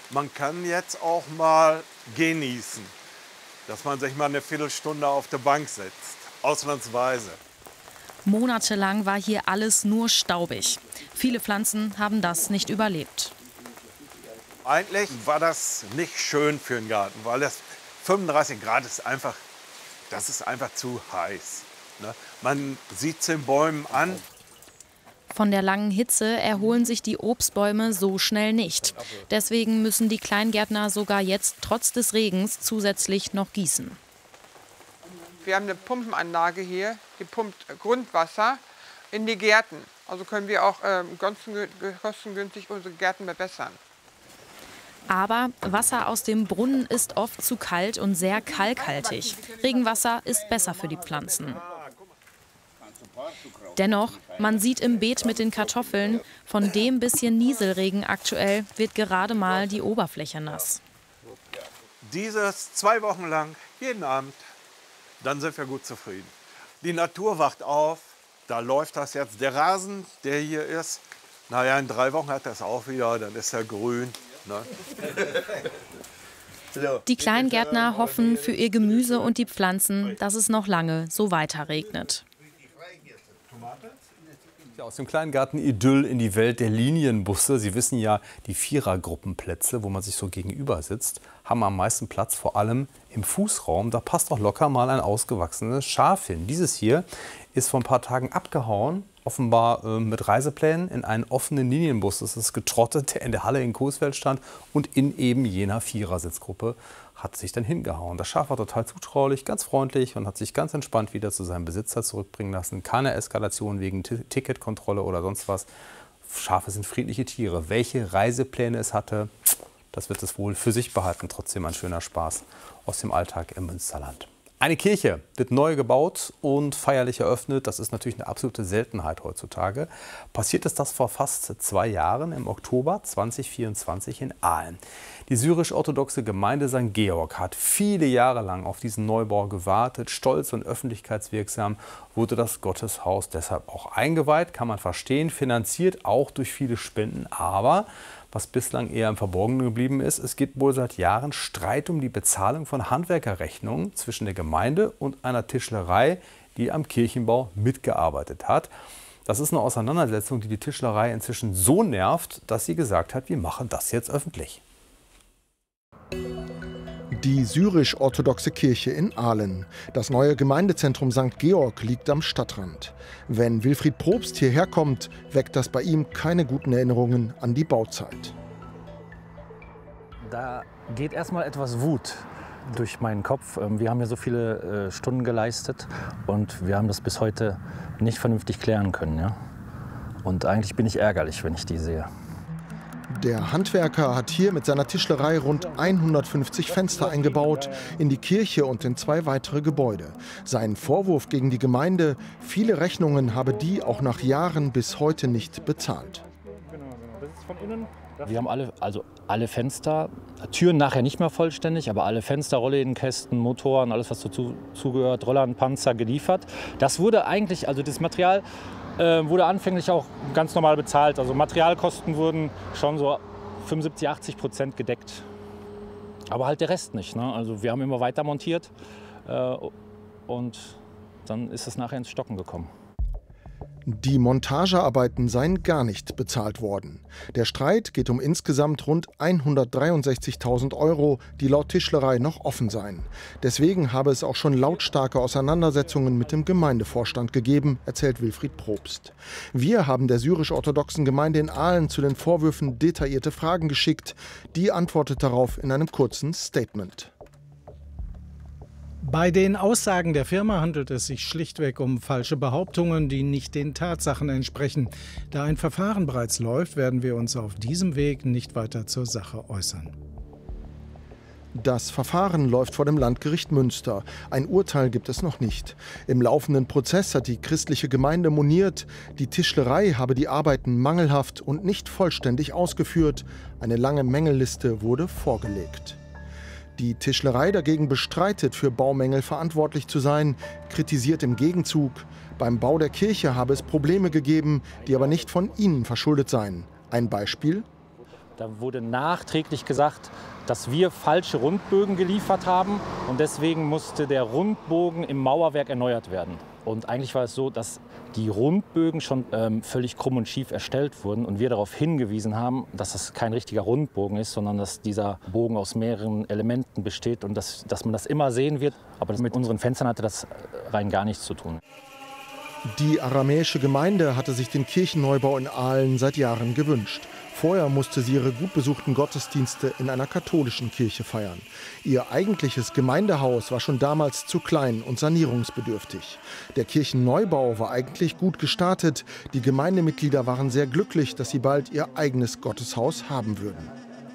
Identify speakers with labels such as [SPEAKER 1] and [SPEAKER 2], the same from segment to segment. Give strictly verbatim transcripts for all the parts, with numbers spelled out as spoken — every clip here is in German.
[SPEAKER 1] man kann jetzt auch mal genießen, dass man sich mal eine Viertelstunde auf der Bank setzt, ausnahmsweise.
[SPEAKER 2] Monatelang war hier alles nur staubig. Viele Pflanzen haben das nicht überlebt.
[SPEAKER 1] Eigentlich war das nicht schön für den Garten, weil das fünfunddreißig Grad ist einfach, das ist einfach zu heiß. Ne? Man sieht es den Bäumen an.
[SPEAKER 2] Von der langen Hitze erholen sich die Obstbäume so schnell nicht. Deswegen müssen die Kleingärtner sogar jetzt trotz des Regens zusätzlich noch gießen.
[SPEAKER 3] Wir haben eine Pumpenanlage hier, die pumpt Grundwasser in die Gärten. Also können wir auch äh, kostengünstig unsere Gärten verbessern.
[SPEAKER 2] Aber Wasser aus dem Brunnen ist oft zu kalt und sehr kalkhaltig. Regenwasser ist besser für die Pflanzen. Dennoch, man sieht im Beet mit den Kartoffeln, von dem bisschen Nieselregen aktuell wird gerade mal die Oberfläche nass.
[SPEAKER 1] Dieses zwei Wochen lang, jeden Abend, dann sind wir gut zufrieden. Die Natur wacht auf, da läuft das jetzt. Der Rasen, der hier ist, naja, in drei Wochen hat das auch wieder, dann ist er grün. Ne?
[SPEAKER 2] Die Kleingärtner hoffen für ihr Gemüse und die Pflanzen, dass es noch lange so weiter regnet.
[SPEAKER 4] Aus dem Kleingarten-Idyll in die Welt der Linienbusse. Sie wissen ja, die Vierergruppenplätze, wo man sich so gegenüber sitzt, haben am meisten Platz, vor allem im Fußraum. Da passt auch locker mal ein ausgewachsenes Schaf hin. Dieses hier ist vor ein paar Tagen abgehauen, offenbar äh, mit Reiseplänen in einen offenen Linienbus. Das ist getrottet, der in der Halle in Coesfeld stand und in eben jener Vierersitzgruppe hat sich dann hingehauen. Das Schaf war total zutraulich, ganz freundlich und hat sich ganz entspannt wieder zu seinem Besitzer zurückbringen lassen. Keine Eskalation wegen T- Ticketkontrolle oder sonst was. Schafe sind friedliche Tiere. Welche Reisepläne es hatte, das wird es wohl für sich behalten. Trotzdem ein schöner Spaß aus dem Alltag im Münsterland. Eine Kirche wird neu gebaut und feierlich eröffnet. Das ist natürlich eine absolute Seltenheit heutzutage. Passiert ist das vor fast zwei Jahren, im Oktober zweitausendvierundzwanzig in Aalen. Die syrisch-orthodoxe Gemeinde Sankt Georg hat viele Jahre lang auf diesen Neubau gewartet. Stolz und öffentlichkeitswirksam wurde das Gotteshaus deshalb auch eingeweiht, kann man verstehen, finanziert auch durch viele Spenden. Aber was bislang eher im Verborgenen geblieben ist, es gibt wohl seit Jahren Streit um die Bezahlung von Handwerkerrechnungen zwischen der Gemeinde und einer Tischlerei, die am Kirchenbau mitgearbeitet hat. Das ist eine Auseinandersetzung, die die Tischlerei inzwischen so nervt, dass sie gesagt hat, wir machen das jetzt öffentlich.
[SPEAKER 5] Die syrisch-orthodoxe Kirche in Aalen. Das neue Gemeindezentrum Sankt Georg liegt am Stadtrand. Wenn Wilfried Probst hierher kommt, weckt das bei ihm keine guten Erinnerungen an die Bauzeit.
[SPEAKER 6] Da geht erstmal etwas Wut durch meinen Kopf. Wir haben hier so viele Stunden geleistet und wir haben das bis heute nicht vernünftig klären können. Ja? Und eigentlich bin ich ärgerlich, wenn ich die sehe.
[SPEAKER 5] Der Handwerker hat hier mit seiner Tischlerei rund hundertfünfzig Fenster eingebaut in die Kirche und in zwei weitere Gebäude. Sein Vorwurf gegen die Gemeinde, viele Rechnungen habe die auch nach Jahren bis heute nicht bezahlt.
[SPEAKER 6] Wir haben alle, also alle Fenster, Türen nachher nicht mehr vollständig, aber alle Fenster, Rolllädenkästen, Motoren, alles was dazu zugehört, Rollern, Panzer geliefert. Das wurde eigentlich, also das Material wurde anfänglich auch ganz normal bezahlt. Also Materialkosten wurden schon so fünfundsiebzig, achtzig Prozent gedeckt. Aber halt der Rest nicht. Ne? Also wir haben immer weiter montiert äh, und dann ist es nachher ins Stocken gekommen.
[SPEAKER 5] Die Montagearbeiten seien gar nicht bezahlt worden. Der Streit geht um insgesamt rund hundertdreiundsechzigtausend Euro, die laut Tischlerei noch offen seien. Deswegen habe es auch schon lautstarke Auseinandersetzungen mit dem Gemeindevorstand gegeben, erzählt Wilfried Probst. Wir haben der syrisch-orthodoxen Gemeinde in Aalen zu den Vorwürfen detaillierte Fragen geschickt. Die antwortet darauf in einem kurzen Statement.
[SPEAKER 7] Bei den Aussagen der Firma handelt es sich schlichtweg um falsche Behauptungen, die nicht den Tatsachen entsprechen. Da ein Verfahren bereits läuft, werden wir uns auf diesem Weg nicht weiter zur Sache äußern.
[SPEAKER 5] Das Verfahren läuft vor dem Landgericht Münster. Ein Urteil gibt es noch nicht. Im laufenden Prozess hat die christliche Gemeinde moniert, die Tischlerei habe die Arbeiten mangelhaft und nicht vollständig ausgeführt. Eine lange Mängelliste wurde vorgelegt. Die Tischlerei dagegen bestreitet, für Baumängel verantwortlich zu sein, kritisiert im Gegenzug, beim Bau der Kirche habe es Probleme gegeben, die aber nicht von ihnen verschuldet seien. Ein Beispiel?
[SPEAKER 6] Da wurde nachträglich gesagt, dass wir falsche Rundbögen geliefert haben und deswegen musste der Rundbogen im Mauerwerk erneuert werden. Und eigentlich war es so, dass die Rundbögen schon ähm, völlig krumm und schief erstellt wurden und wir darauf hingewiesen haben, dass das kein richtiger Rundbogen ist, sondern dass dieser Bogen aus mehreren Elementen besteht und dass, dass man das immer sehen wird. Aber mit unseren Fenstern hatte das rein gar nichts zu tun.
[SPEAKER 5] Die aramäische Gemeinde hatte sich den Kirchenneubau in Aalen seit Jahren gewünscht. Vorher musste sie ihre gut besuchten Gottesdienste in einer katholischen Kirche feiern. Ihr eigentliches Gemeindehaus war schon damals zu klein und sanierungsbedürftig. Der Kirchenneubau war eigentlich gut gestartet. Die Gemeindemitglieder waren sehr glücklich, dass sie bald ihr eigenes Gotteshaus haben würden.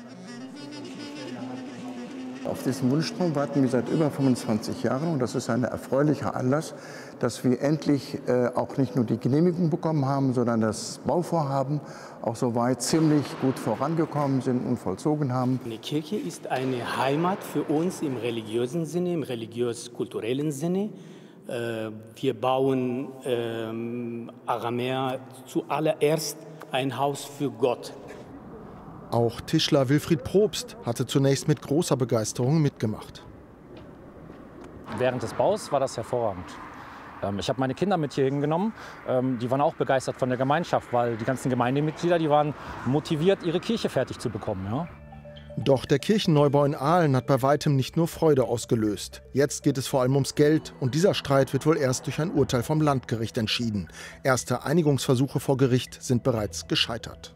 [SPEAKER 8] Auf diesen Wunschtraum warten wir seit über fünfundzwanzig Jahren und das ist ein erfreulicher Anlass, dass wir endlich äh, auch nicht nur die Genehmigung bekommen haben, sondern das Bauvorhaben auch soweit ziemlich gut vorangekommen sind und vollzogen haben.
[SPEAKER 9] Die Kirche ist eine Heimat für uns im religiösen Sinne, im religiös-kulturellen Sinne. Äh, wir bauen ähm, Aramäer zuallererst ein Haus für Gott.
[SPEAKER 5] Auch Tischler Wilfried Probst hatte zunächst mit großer Begeisterung mitgemacht.
[SPEAKER 6] Während des Baus war das hervorragend. Ich habe meine Kinder mit hier hingenommen. Die waren auch begeistert von der Gemeinschaft, weil die ganzen Gemeindemitglieder, die waren motiviert, ihre Kirche fertig zu bekommen. Ja?
[SPEAKER 5] Doch der Kirchenneubau in Aalen hat bei weitem nicht nur Freude ausgelöst. Jetzt geht es vor allem ums Geld und dieser Streit wird wohl erst durch ein Urteil vom Landgericht entschieden. Erste Einigungsversuche vor Gericht sind bereits gescheitert.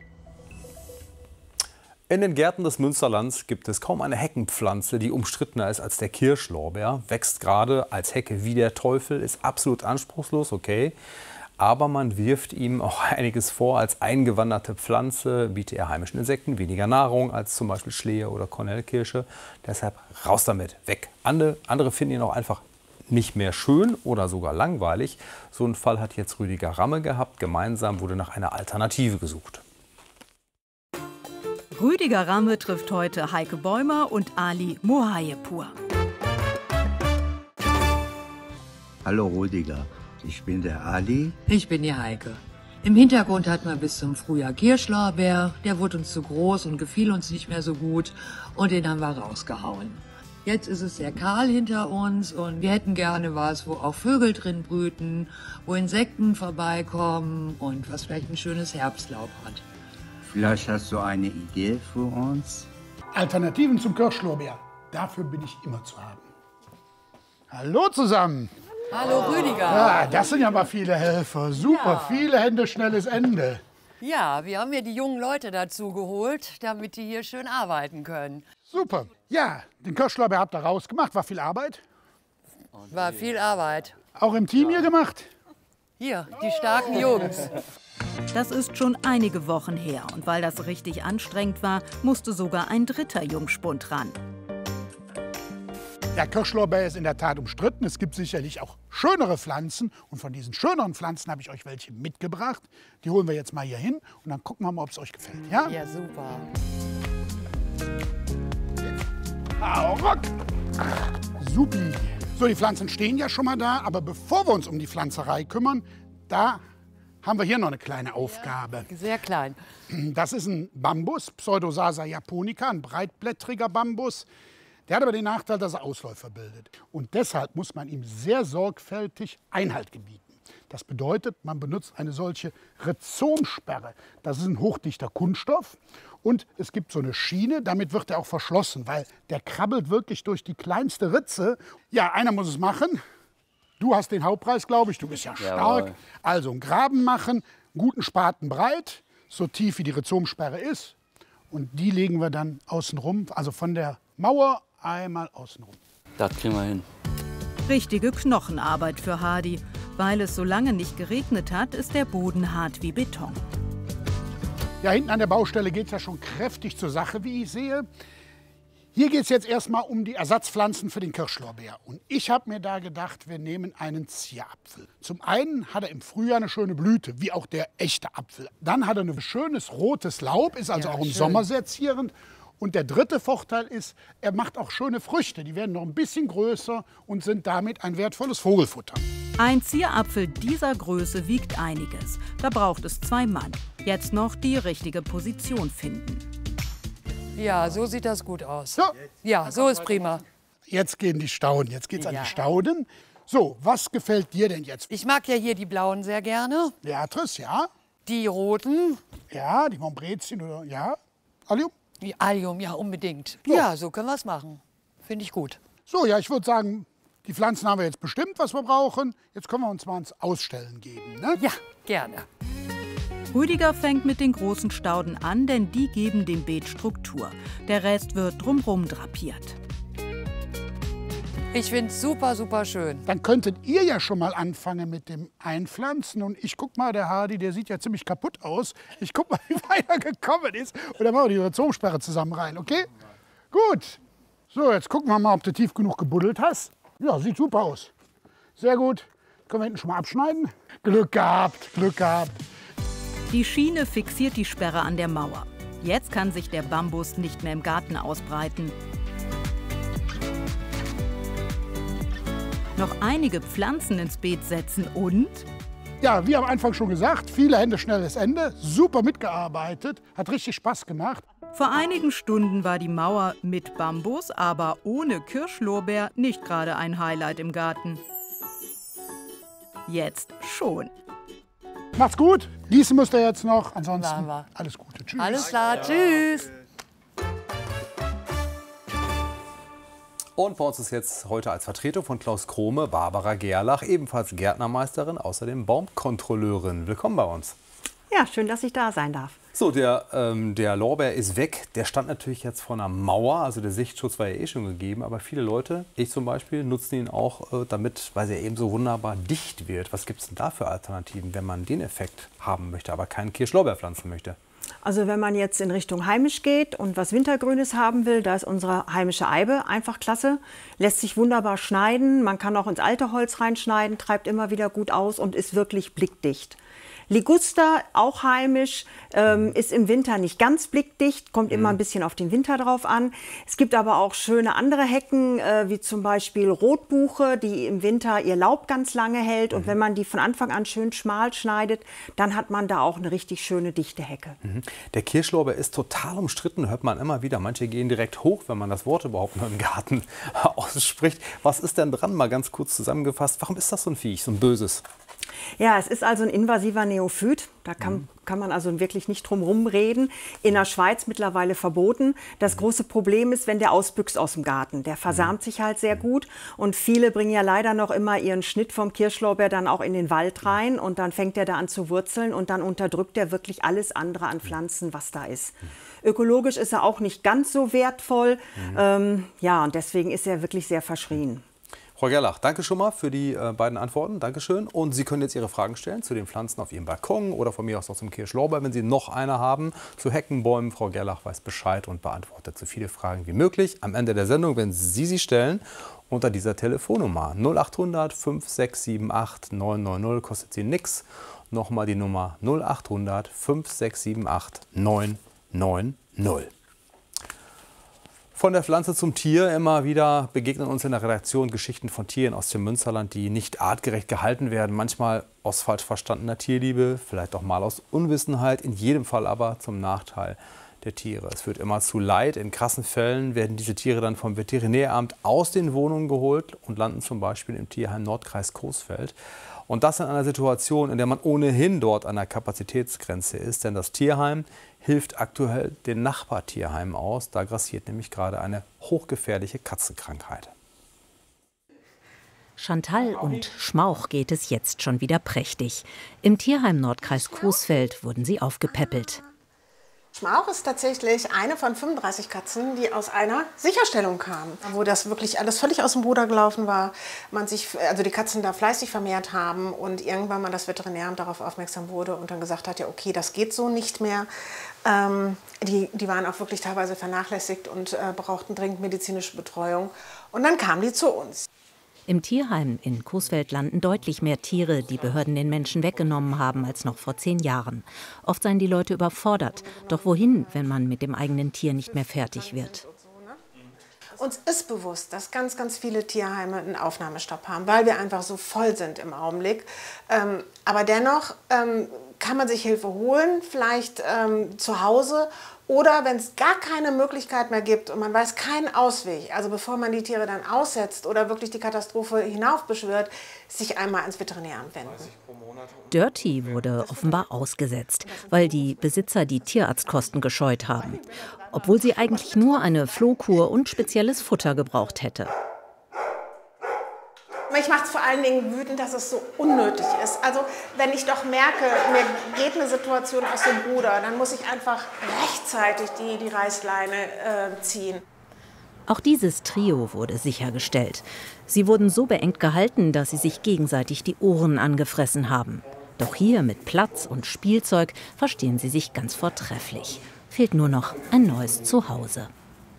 [SPEAKER 4] In den Gärten des Münsterlands gibt es kaum eine Heckenpflanze, die umstrittener ist als der Kirschlorbeer. Wächst gerade als Hecke wie der Teufel, ist absolut anspruchslos, okay. Aber man wirft ihm auch einiges vor. Als eingewanderte Pflanze bietet er heimischen Insekten weniger Nahrung als zum Beispiel Schlehe oder Kornelkirsche. Deshalb raus damit, weg. Andere, andere finden ihn auch einfach nicht mehr schön oder sogar langweilig. So einen Fall hat jetzt Rüdiger Ramme gehabt. Gemeinsam wurde nach einer Alternative gesucht.
[SPEAKER 10] Rüdiger Ramme trifft heute Heike Bäumer und Ali Mohayepur.
[SPEAKER 11] Hallo Rüdiger, ich bin der Ali.
[SPEAKER 12] Ich bin die Heike. Im Hintergrund hatten wir bis zum Frühjahr Kirschlorbeer. Der wurde uns zu groß und gefiel uns nicht mehr so gut und den haben wir rausgehauen. Jetzt ist es sehr kahl hinter uns und wir hätten gerne was, wo auch Vögel drin brüten, wo Insekten vorbeikommen und was vielleicht ein schönes Herbstlaub hat.
[SPEAKER 11] Vielleicht hast du eine Idee für uns?
[SPEAKER 13] Alternativen zum Kirschlorbeer. Dafür bin ich immer zu haben. Hallo zusammen.
[SPEAKER 14] Hallo Rüdiger.
[SPEAKER 13] Ja, das sind ja mal viele Helfer. Super, ja. Viele Hände, schnelles Ende.
[SPEAKER 14] Ja, wir haben ja die jungen Leute dazu geholt, damit die hier schön arbeiten können.
[SPEAKER 13] Super. Ja, den Kirschlorbeer habt ihr rausgemacht. War viel Arbeit?
[SPEAKER 14] War viel Arbeit.
[SPEAKER 13] Auch im Team hier gemacht?
[SPEAKER 14] Hier, die starken Jungs.
[SPEAKER 10] Das ist schon einige Wochen her und weil das richtig anstrengend war, musste sogar ein dritter Jungspund ran.
[SPEAKER 13] Der Kirschlorbeer ist in der Tat umstritten. Es gibt sicherlich auch schönere Pflanzen und von diesen schöneren Pflanzen habe ich euch welche mitgebracht. Die holen wir jetzt mal hier hin und dann gucken wir mal, ob es euch gefällt. Ja,
[SPEAKER 14] ja super.
[SPEAKER 13] Hau ruck! Supi. So, die Pflanzen stehen ja schon mal da, aber bevor wir uns um die Pflanzerei kümmern, da haben wir hier noch eine kleine Aufgabe.
[SPEAKER 14] Ja, sehr klein.
[SPEAKER 13] Das ist ein Bambus, Pseudosasa japonica, ein breitblättriger Bambus. Der hat aber den Nachteil, dass er Ausläufer bildet. Und deshalb muss man ihm sehr sorgfältig Einhalt gebieten. Das bedeutet, man benutzt eine solche Rhizomsperre. Das ist ein hochdichter Kunststoff. Und es gibt so eine Schiene, damit wird er auch verschlossen, weil der krabbelt wirklich durch die kleinste Ritze. Ja, einer muss es machen. Du hast den Hauptpreis, glaube ich. Du bist ja stark. Jawohl. Also einen Graben machen, einen guten Spaten breit, so tief wie die Rhizomsperre ist. Und die legen wir dann außen rum, also von der Mauer einmal außen rum.
[SPEAKER 9] Das kriegen wir hin.
[SPEAKER 10] Richtige Knochenarbeit für Hardy. Weil es so lange nicht geregnet hat, ist der Boden hart wie Beton.
[SPEAKER 13] Ja, hinten an der Baustelle geht es ja schon kräftig zur Sache, wie ich sehe. Hier geht es jetzt erstmal um die Ersatzpflanzen für den Kirschlorbeer. Und ich habe mir da gedacht, wir nehmen einen Zierapfel. Zum einen hat er im Frühjahr eine schöne Blüte, wie auch der echte Apfel. Dann hat er ein schönes rotes Laub, ist also ja, auch im schön. Sommer sehr zierend. Und der dritte Vorteil ist, er macht auch schöne Früchte. Die werden noch ein bisschen größer und sind damit ein wertvolles Vogelfutter.
[SPEAKER 10] Ein Zierapfel dieser Größe wiegt einiges. Da braucht es zwei Mann. Jetzt noch die richtige Position finden.
[SPEAKER 14] Ja, so sieht das gut aus.
[SPEAKER 13] So.
[SPEAKER 14] Ja, so ist prima.
[SPEAKER 13] Jetzt gehen die Stauden, jetzt geht's
[SPEAKER 14] Ja.
[SPEAKER 13] an die Stauden. So, was gefällt dir denn jetzt?
[SPEAKER 14] Ich mag ja hier die blauen sehr gerne.
[SPEAKER 13] Beatrice, ja?
[SPEAKER 14] Die roten.
[SPEAKER 13] Ja, die Montbrezien oder, ja? Allium?
[SPEAKER 14] Die Allium, ja, unbedingt. Ja, so können wir es machen. Finde ich gut.
[SPEAKER 13] So, ja, ich würde sagen, die Pflanzen haben wir jetzt bestimmt, was wir brauchen. Jetzt können wir uns mal ins Ausstellen geben, ne?
[SPEAKER 14] Ja, gerne.
[SPEAKER 10] Rüdiger fängt mit den großen Stauden an, denn die geben dem Beet Struktur. Der Rest wird drumherum drapiert.
[SPEAKER 14] Ich finde es super, super schön.
[SPEAKER 13] Dann könntet ihr ja schon mal anfangen mit dem Einpflanzen. Und ich guck mal, der Hardy, der sieht ja ziemlich kaputt aus. Ich guck mal, wie weit er gekommen ist. Und dann machen wir die Rhizomsperre zusammen rein, okay? Gut. So, jetzt gucken wir mal, ob du tief genug gebuddelt hast. Ja, sieht super aus. Sehr gut. Können wir hinten schon mal abschneiden? Glück gehabt, Glück gehabt.
[SPEAKER 10] Die Schiene fixiert die Sperre an der Mauer. Jetzt kann sich der Bambus nicht mehr im Garten ausbreiten. Noch einige Pflanzen ins Beet setzen und...
[SPEAKER 13] Ja, wie am Anfang schon gesagt, viele Hände, schnelles Ende. Super mitgearbeitet, hat richtig Spaß gemacht.
[SPEAKER 10] Vor einigen Stunden war die Mauer mit Bambus, aber ohne Kirschlorbeer nicht gerade ein Highlight im Garten. Jetzt schon.
[SPEAKER 13] Macht's gut. Gießen müsst ihr jetzt noch. Ansonsten
[SPEAKER 14] Machen wir.
[SPEAKER 13] alles Gute. Tschüss.
[SPEAKER 14] Alles klar, tschüss.
[SPEAKER 4] Und bei uns ist jetzt heute als Vertretung von Klaus Krome Barbara Gerlach, ebenfalls Gärtnermeisterin, außerdem Baumkontrolleurin. Willkommen bei uns.
[SPEAKER 15] Ja, schön, dass ich da sein darf.
[SPEAKER 4] So, der, ähm, der Lorbeer ist weg. Der stand natürlich jetzt vor einer Mauer, also der Sichtschutz war ja eh schon gegeben. Aber viele Leute, ich zum Beispiel, nutzen ihn auch äh, damit, weil er eben so wunderbar dicht wird. Was gibt es denn da für Alternativen, wenn man den Effekt haben möchte, aber keinen Kirschlorbeer pflanzen möchte?
[SPEAKER 15] Also wenn man jetzt in Richtung heimisch geht und was Wintergrünes haben will, da ist unsere heimische Eibe einfach klasse. Lässt sich wunderbar schneiden, man kann auch ins alte Holz reinschneiden, treibt immer wieder gut aus und ist wirklich blickdicht. Liguster, auch heimisch, ähm, ist im Winter nicht ganz blickdicht, kommt immer ein bisschen auf den Winter drauf an. Es gibt aber auch schöne andere Hecken, äh, wie zum Beispiel Rotbuche, die im Winter ihr Laub ganz lange hält. Und wenn man die von Anfang an schön schmal schneidet, dann hat man da auch eine richtig schöne, dichte Hecke.
[SPEAKER 4] Mhm. Der Kirschlorbeer ist total umstritten, hört man immer wieder. Manche gehen direkt hoch, wenn man das Wort überhaupt noch im Garten ausspricht. Was ist denn dran, mal ganz kurz zusammengefasst? Warum ist das so ein Viech, so ein böses?
[SPEAKER 15] Ja, es ist also ein invasiver Neophyt. Da kann, mhm. kann man also wirklich nicht drum herum reden. In der Schweiz mittlerweile verboten. Das große Problem ist, wenn der ausbüchst aus dem Garten. Der versamt sich halt sehr gut. Und viele bringen ja leider noch immer ihren Schnitt vom Kirschlorbeer dann auch in den Wald rein. Und dann fängt er da an zu wurzeln. Und dann unterdrückt er wirklich alles andere an Pflanzen, was da ist. Ökologisch ist er auch nicht ganz so wertvoll. Mhm. Ähm, ja, und deswegen ist er wirklich sehr verschrien.
[SPEAKER 4] Frau Gerlach, danke schon mal für die äh, beiden Antworten. Dankeschön. Und Sie können jetzt Ihre Fragen stellen zu den Pflanzen auf Ihrem Balkon oder von mir aus noch zum Kirschlorbeer, wenn Sie noch eine haben. Zu Heckenbäumen, Frau Gerlach weiß Bescheid und beantwortet so viele Fragen wie möglich. Am Ende der Sendung, wenn Sie sie stellen, unter dieser Telefonnummer null achthundert fünf sechs sieben acht neun neun null, kostet Sie nichts. Nochmal die Nummer null achthundert fünf sechs sieben acht neun neun null. Von der Pflanze zum Tier. Immer wieder begegnen uns in der Redaktion Geschichten von Tieren aus dem Münsterland, die nicht artgerecht gehalten werden. Manchmal aus falsch verstandener Tierliebe, vielleicht auch mal aus Unwissenheit, in jedem Fall aber zum Nachteil der Tiere. Es führt immer zu Leid. In krassen Fällen werden diese Tiere dann vom Veterinäramt aus den Wohnungen geholt und landen zum Beispiel im Tierheim Nordkreis Coesfeld. Und das in einer Situation, in der man ohnehin dort an der Kapazitätsgrenze ist. Denn das Tierheim hilft aktuell den Nachbartierheimen aus. Da grassiert nämlich gerade eine hochgefährliche Katzenkrankheit.
[SPEAKER 16] Chantal und Schmauch geht es jetzt schon wieder prächtig. Im Tierheim Nordkreis Coesfeld wurden sie aufgepäppelt.
[SPEAKER 17] Schmauch ist tatsächlich eine von fünfunddreißig Katzen, die aus einer Sicherstellung kamen, wo das wirklich alles völlig aus dem Ruder gelaufen war. Man sich, also die Katzen da fleißig vermehrt haben und irgendwann mal das Veterinäramt darauf aufmerksam wurde und dann gesagt hat, ja okay, das geht so nicht mehr. Ähm, die, die waren auch wirklich teilweise vernachlässigt und äh, brauchten dringend medizinische Betreuung. Und dann kamen die zu uns.
[SPEAKER 16] Im Tierheim in Coesfeld landen deutlich mehr Tiere, die Behörden den Menschen weggenommen haben, als noch vor zehn Jahren. Oft seien die Leute überfordert. Doch wohin, wenn man mit dem eigenen Tier nicht mehr fertig wird?
[SPEAKER 17] Uns ist bewusst, dass ganz, ganz viele Tierheime einen Aufnahmestopp haben, weil wir einfach so voll sind im Augenblick. Ähm, aber dennoch ähm, kann man sich Hilfe holen, vielleicht ähm, zu Hause. Oder wenn es gar keine Möglichkeit mehr gibt und man weiß keinen Ausweg, also bevor man die Tiere dann aussetzt oder wirklich die Katastrophe hinaufbeschwört, sich einmal ans Veterinäramt wenden.
[SPEAKER 16] Dirty wurde offenbar ausgesetzt, weil die Besitzer die Tierarztkosten gescheut haben. Obwohl sie eigentlich nur eine Flohkur und spezielles Futter gebraucht hätte.
[SPEAKER 17] Mich macht es vor allen Dingen wütend, dass es so unnötig ist. Also wenn ich doch merke, mir geht eine Situation aus dem Ruder, dann muss ich einfach rechtzeitig die, die Reißleine äh, ziehen.
[SPEAKER 16] Auch dieses Trio wurde sichergestellt. Sie wurden so beengt gehalten, dass sie sich gegenseitig die Ohren angefressen haben. Doch hier mit Platz und Spielzeug verstehen sie sich ganz vortrefflich. Fehlt nur noch ein neues Zuhause.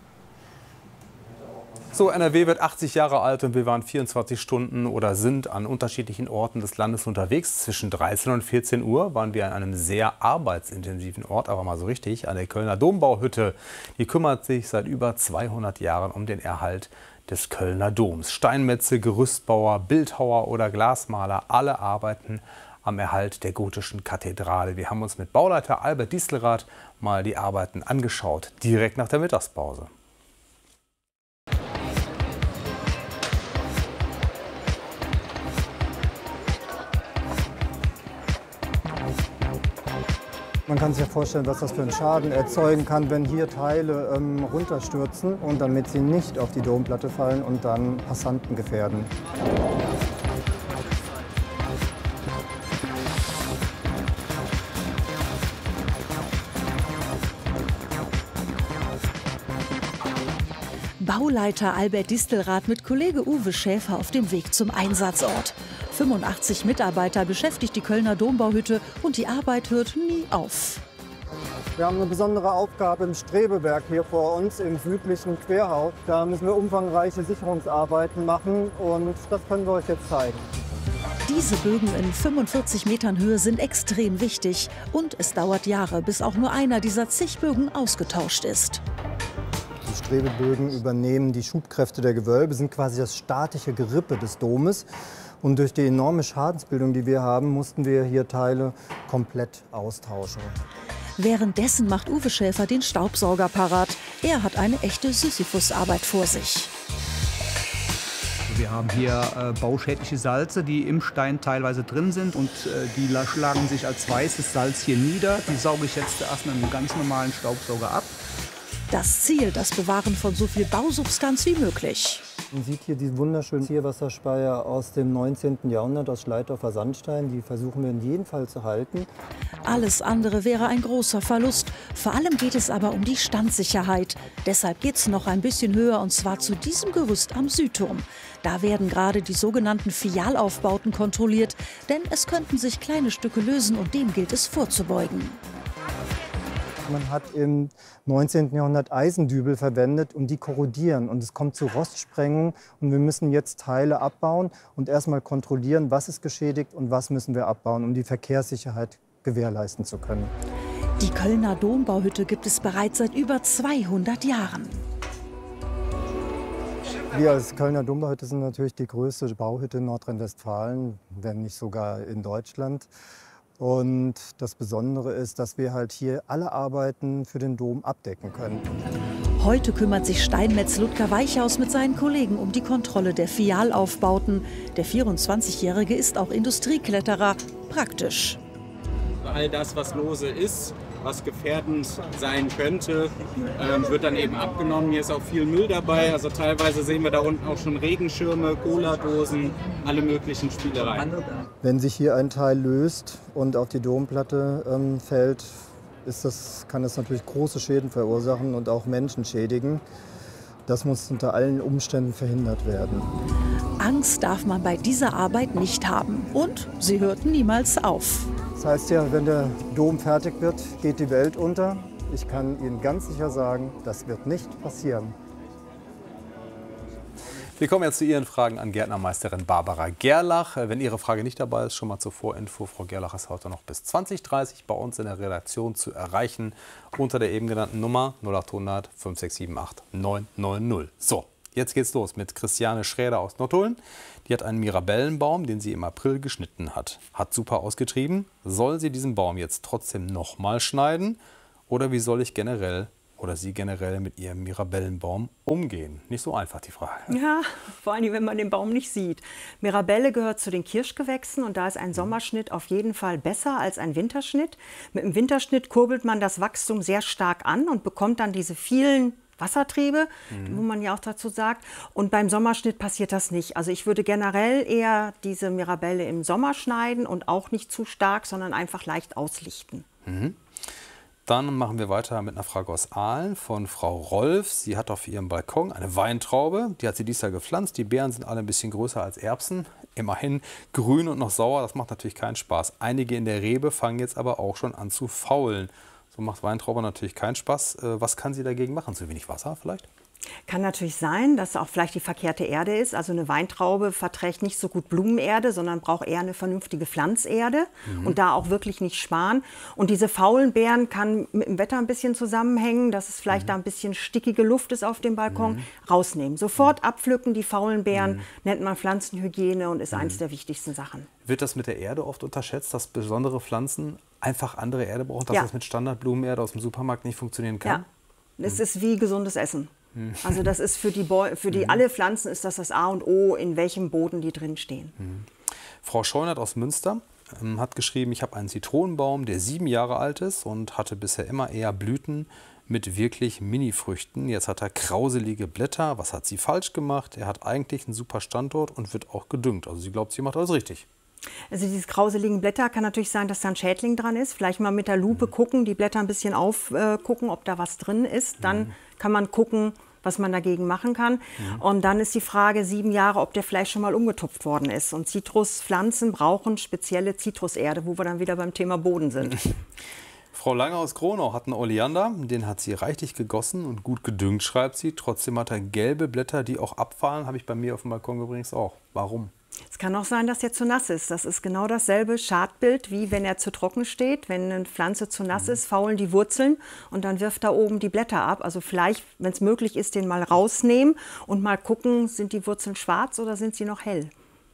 [SPEAKER 4] So, N R W wird achtzig Jahre alt und wir waren vierundzwanzig Stunden oder sind an unterschiedlichen Orten des Landes unterwegs. Zwischen dreizehn und vierzehn Uhr waren wir an einem sehr arbeitsintensiven Ort, aber mal so richtig, an der Kölner Dombauhütte. Die kümmert sich seit über zweihundert Jahren um den Erhalt des Kölner Doms. Steinmetze, Gerüstbauer, Bildhauer oder Glasmaler, alle arbeiten am Erhalt der gotischen Kathedrale. Wir haben uns mit Bauleiter Albert Distelrath mal die Arbeiten angeschaut, direkt nach der Mittagspause.
[SPEAKER 18] Man kann sich ja vorstellen, was das für einen Schaden erzeugen kann, wenn hier Teile ähm, runterstürzen und damit sie nicht auf die Domplatte fallen und dann Passanten gefährden.
[SPEAKER 19] Bauleiter Albert Distelrath mit Kollege Uwe Schäfer auf dem Weg zum Einsatzort. fünfundachtzig Mitarbeiter beschäftigt die Kölner Dombauhütte und die Arbeit hört nie auf.
[SPEAKER 18] Wir haben eine besondere Aufgabe im Strebewerk hier vor uns im südlichen Querhaus. Da müssen wir umfangreiche Sicherungsarbeiten machen und das können wir euch jetzt zeigen.
[SPEAKER 19] Diese Bögen in fünfundvierzig Metern Höhe sind extrem wichtig und es dauert Jahre, bis auch nur einer dieser zig Bögen ausgetauscht ist.
[SPEAKER 18] Die Strebebögen übernehmen die Schubkräfte der Gewölbe, sind quasi das statische Gerippe des Domes. Und durch die enorme Schadensbildung, die wir haben, mussten wir hier Teile komplett austauschen.
[SPEAKER 19] Währenddessen macht Uwe Schäfer den Staubsauger parat. Er hat eine echte Sisyphus-Arbeit vor sich.
[SPEAKER 20] Wir haben hier äh, bauschädliche Salze, die im Stein teilweise drin sind. Und äh, die schlagen sich als weißes Salz hier nieder. Die sauge ich jetzt erst mit einem ganz normalen Staubsauger ab.
[SPEAKER 19] Das Ziel, das Bewahren von so viel Bausubstanz wie möglich.
[SPEAKER 18] Man sieht hier die wunderschönen Tierwasserspeier aus dem neunzehnten Jahrhundert aus Schleitdorfer Sandstein. Die versuchen wir in jedem Fall zu halten.
[SPEAKER 19] Alles andere wäre ein großer Verlust. Vor allem geht es aber um die Standsicherheit. Deshalb geht es noch ein bisschen höher, und zwar zu diesem Gerüst am Südturm. Da werden gerade die sogenannten Fialaufbauten kontrolliert, denn es könnten sich kleine Stücke lösen und dem gilt es vorzubeugen.
[SPEAKER 18] Man hat im neunzehnten Jahrhundert Eisendübel verwendet und die korrodieren. Und es kommt zu Rostsprengung und wir müssen jetzt Teile abbauen und erstmal kontrollieren, was ist geschädigt und was müssen wir abbauen, um die Verkehrssicherheit gewährleisten zu können.
[SPEAKER 19] Die Kölner Dombauhütte gibt es bereits seit über zweihundert Jahren.
[SPEAKER 18] Wir als Kölner Dombauhütte sind natürlich die größte Bauhütte in Nordrhein-Westfalen, wenn nicht sogar in Deutschland. Und das Besondere ist, dass wir halt hier alle Arbeiten für den Dom abdecken können.
[SPEAKER 19] Heute kümmert sich Steinmetz Ludger Weichhaus mit seinen Kollegen um die Kontrolle der Fialaufbauten. Der vierundzwanzigjährige ist auch Industriekletterer. Praktisch.
[SPEAKER 21] All das, was lose ist, was gefährdend sein könnte, ähm, wird dann eben abgenommen. Hier ist auch viel Müll dabei. Also teilweise sehen wir da unten auch schon Regenschirme, Cola-Dosen, alle möglichen Spielereien.
[SPEAKER 18] Wenn sich hier ein Teil löst und auf die Domplatte ähm, fällt, ist das, kann das natürlich große Schäden verursachen und auch Menschen schädigen. Das muss unter allen Umständen verhindert werden.
[SPEAKER 19] Angst darf man bei dieser Arbeit nicht haben. Und sie hört niemals auf.
[SPEAKER 18] Das heißt ja, wenn der Dom fertig wird, geht die Welt unter. Ich kann Ihnen ganz sicher sagen, das wird nicht passieren.
[SPEAKER 4] Wir kommen jetzt zu Ihren Fragen an Gärtnermeisterin Barbara Gerlach. Wenn Ihre Frage nicht dabei ist, schon mal zur Vorinfo. Frau Gerlach ist heute noch bis zwanzig Uhr dreißig bei uns in der Redaktion zu erreichen unter der eben genannten Nummer null acht hundert fünf sechs sieben acht neun neun null. So, Jetzt geht's los mit Christiane Schräder aus Nottuln. Die hat einen Mirabellenbaum, den sie im April geschnitten hat. Hat super ausgetrieben. Soll sie diesen Baum jetzt trotzdem nochmal schneiden? Oder wie soll ich generell oder sie generell mit ihrem Mirabellenbaum umgehen? Nicht so einfach, die Frage.
[SPEAKER 15] Ja, vor allem, wenn man den Baum nicht sieht. Mirabelle gehört zu den Kirschgewächsen und da ist ein Sommerschnitt auf jeden Fall besser als ein Winterschnitt. Mit dem Winterschnitt kurbelt man das Wachstum sehr stark an und bekommt dann diese vielen Wassertriebe, mhm. wo man ja auch dazu sagt. Und beim Sommerschnitt passiert das nicht. Also ich würde generell eher diese Mirabelle im Sommer schneiden und auch nicht zu stark, sondern einfach leicht auslichten.
[SPEAKER 4] Mhm. Dann machen wir weiter mit einer Frage aus Aalen von Frau Rolf. Sie hat auf ihrem Balkon eine Weintraube. Die hat sie dieses Jahr gepflanzt. Die Beeren sind alle ein bisschen größer als Erbsen. Immerhin grün und noch sauer. Das macht natürlich keinen Spaß. Einige in der Rebe fangen jetzt aber auch schon an zu faulen. So macht Weintraube natürlich keinen Spaß. Was kann sie dagegen machen? Zu wenig Wasser vielleicht?
[SPEAKER 15] Kann natürlich sein, dass auch vielleicht die verkehrte Erde ist. Also eine Weintraube verträgt nicht so gut Blumenerde, sondern braucht eher eine vernünftige Pflanzerde mhm. und da auch wirklich nicht sparen. Und diese faulen Beeren kann mit dem Wetter ein bisschen zusammenhängen, dass es vielleicht mhm. da ein bisschen stickige Luft ist auf dem Balkon. Mhm. Rausnehmen. Sofort mhm. abpflücken, die faulen Beeren, mhm. nennt man Pflanzenhygiene und ist mhm. eins der wichtigsten Sachen.
[SPEAKER 4] Wird das mit der Erde oft unterschätzt, dass besondere Pflanzen einfach andere Erde brauchen, dass
[SPEAKER 15] ja.
[SPEAKER 4] das mit Standardblumenerde aus dem Supermarkt nicht funktionieren kann?
[SPEAKER 15] Ja, es mhm. ist wie gesundes Essen. Also das ist für die, Bäu für die alle Pflanzen ist das das A und O, in welchem Boden die drin stehen.
[SPEAKER 4] Mhm. Frau Scheunert aus Münster ähm, hat geschrieben, ich habe einen Zitronenbaum, der sieben Jahre alt ist und hatte bisher immer eher Blüten mit wirklich Mini-Früchten. Jetzt hat er krauselige Blätter. Was hat sie falsch gemacht? Er hat eigentlich einen super Standort und wird auch gedüngt. Also sie glaubt, sie macht alles richtig.
[SPEAKER 15] Also diese krauseligen Blätter kann natürlich sein, dass da ein Schädling dran ist. Vielleicht mal mit der Lupe mhm. gucken, die Blätter ein bisschen aufgucken, äh, ob da was drin ist. Dann mhm. kann man gucken, was man dagegen machen kann. Mhm. Und dann ist die Frage, sieben Jahre, ob der vielleicht schon mal umgetupft worden ist. Und Zitruspflanzen brauchen spezielle Zitruserde, wo wir dann wieder beim Thema Boden sind.
[SPEAKER 4] Frau Lange aus Gronau hat einen Oleander, den hat sie reichlich gegossen und gut gedüngt, schreibt sie. Trotzdem hat er gelbe Blätter, die auch abfallen, habe ich bei mir auf dem Balkon übrigens auch. Warum?
[SPEAKER 15] Es kann auch sein, dass er zu nass ist. Das ist genau dasselbe Schadbild, wie wenn er zu trocken steht. Wenn eine Pflanze zu nass ist, faulen die Wurzeln und dann wirft da oben die Blätter ab. Also vielleicht, wenn es möglich ist, den mal rausnehmen und mal gucken, sind die Wurzeln schwarz oder sind sie noch hell?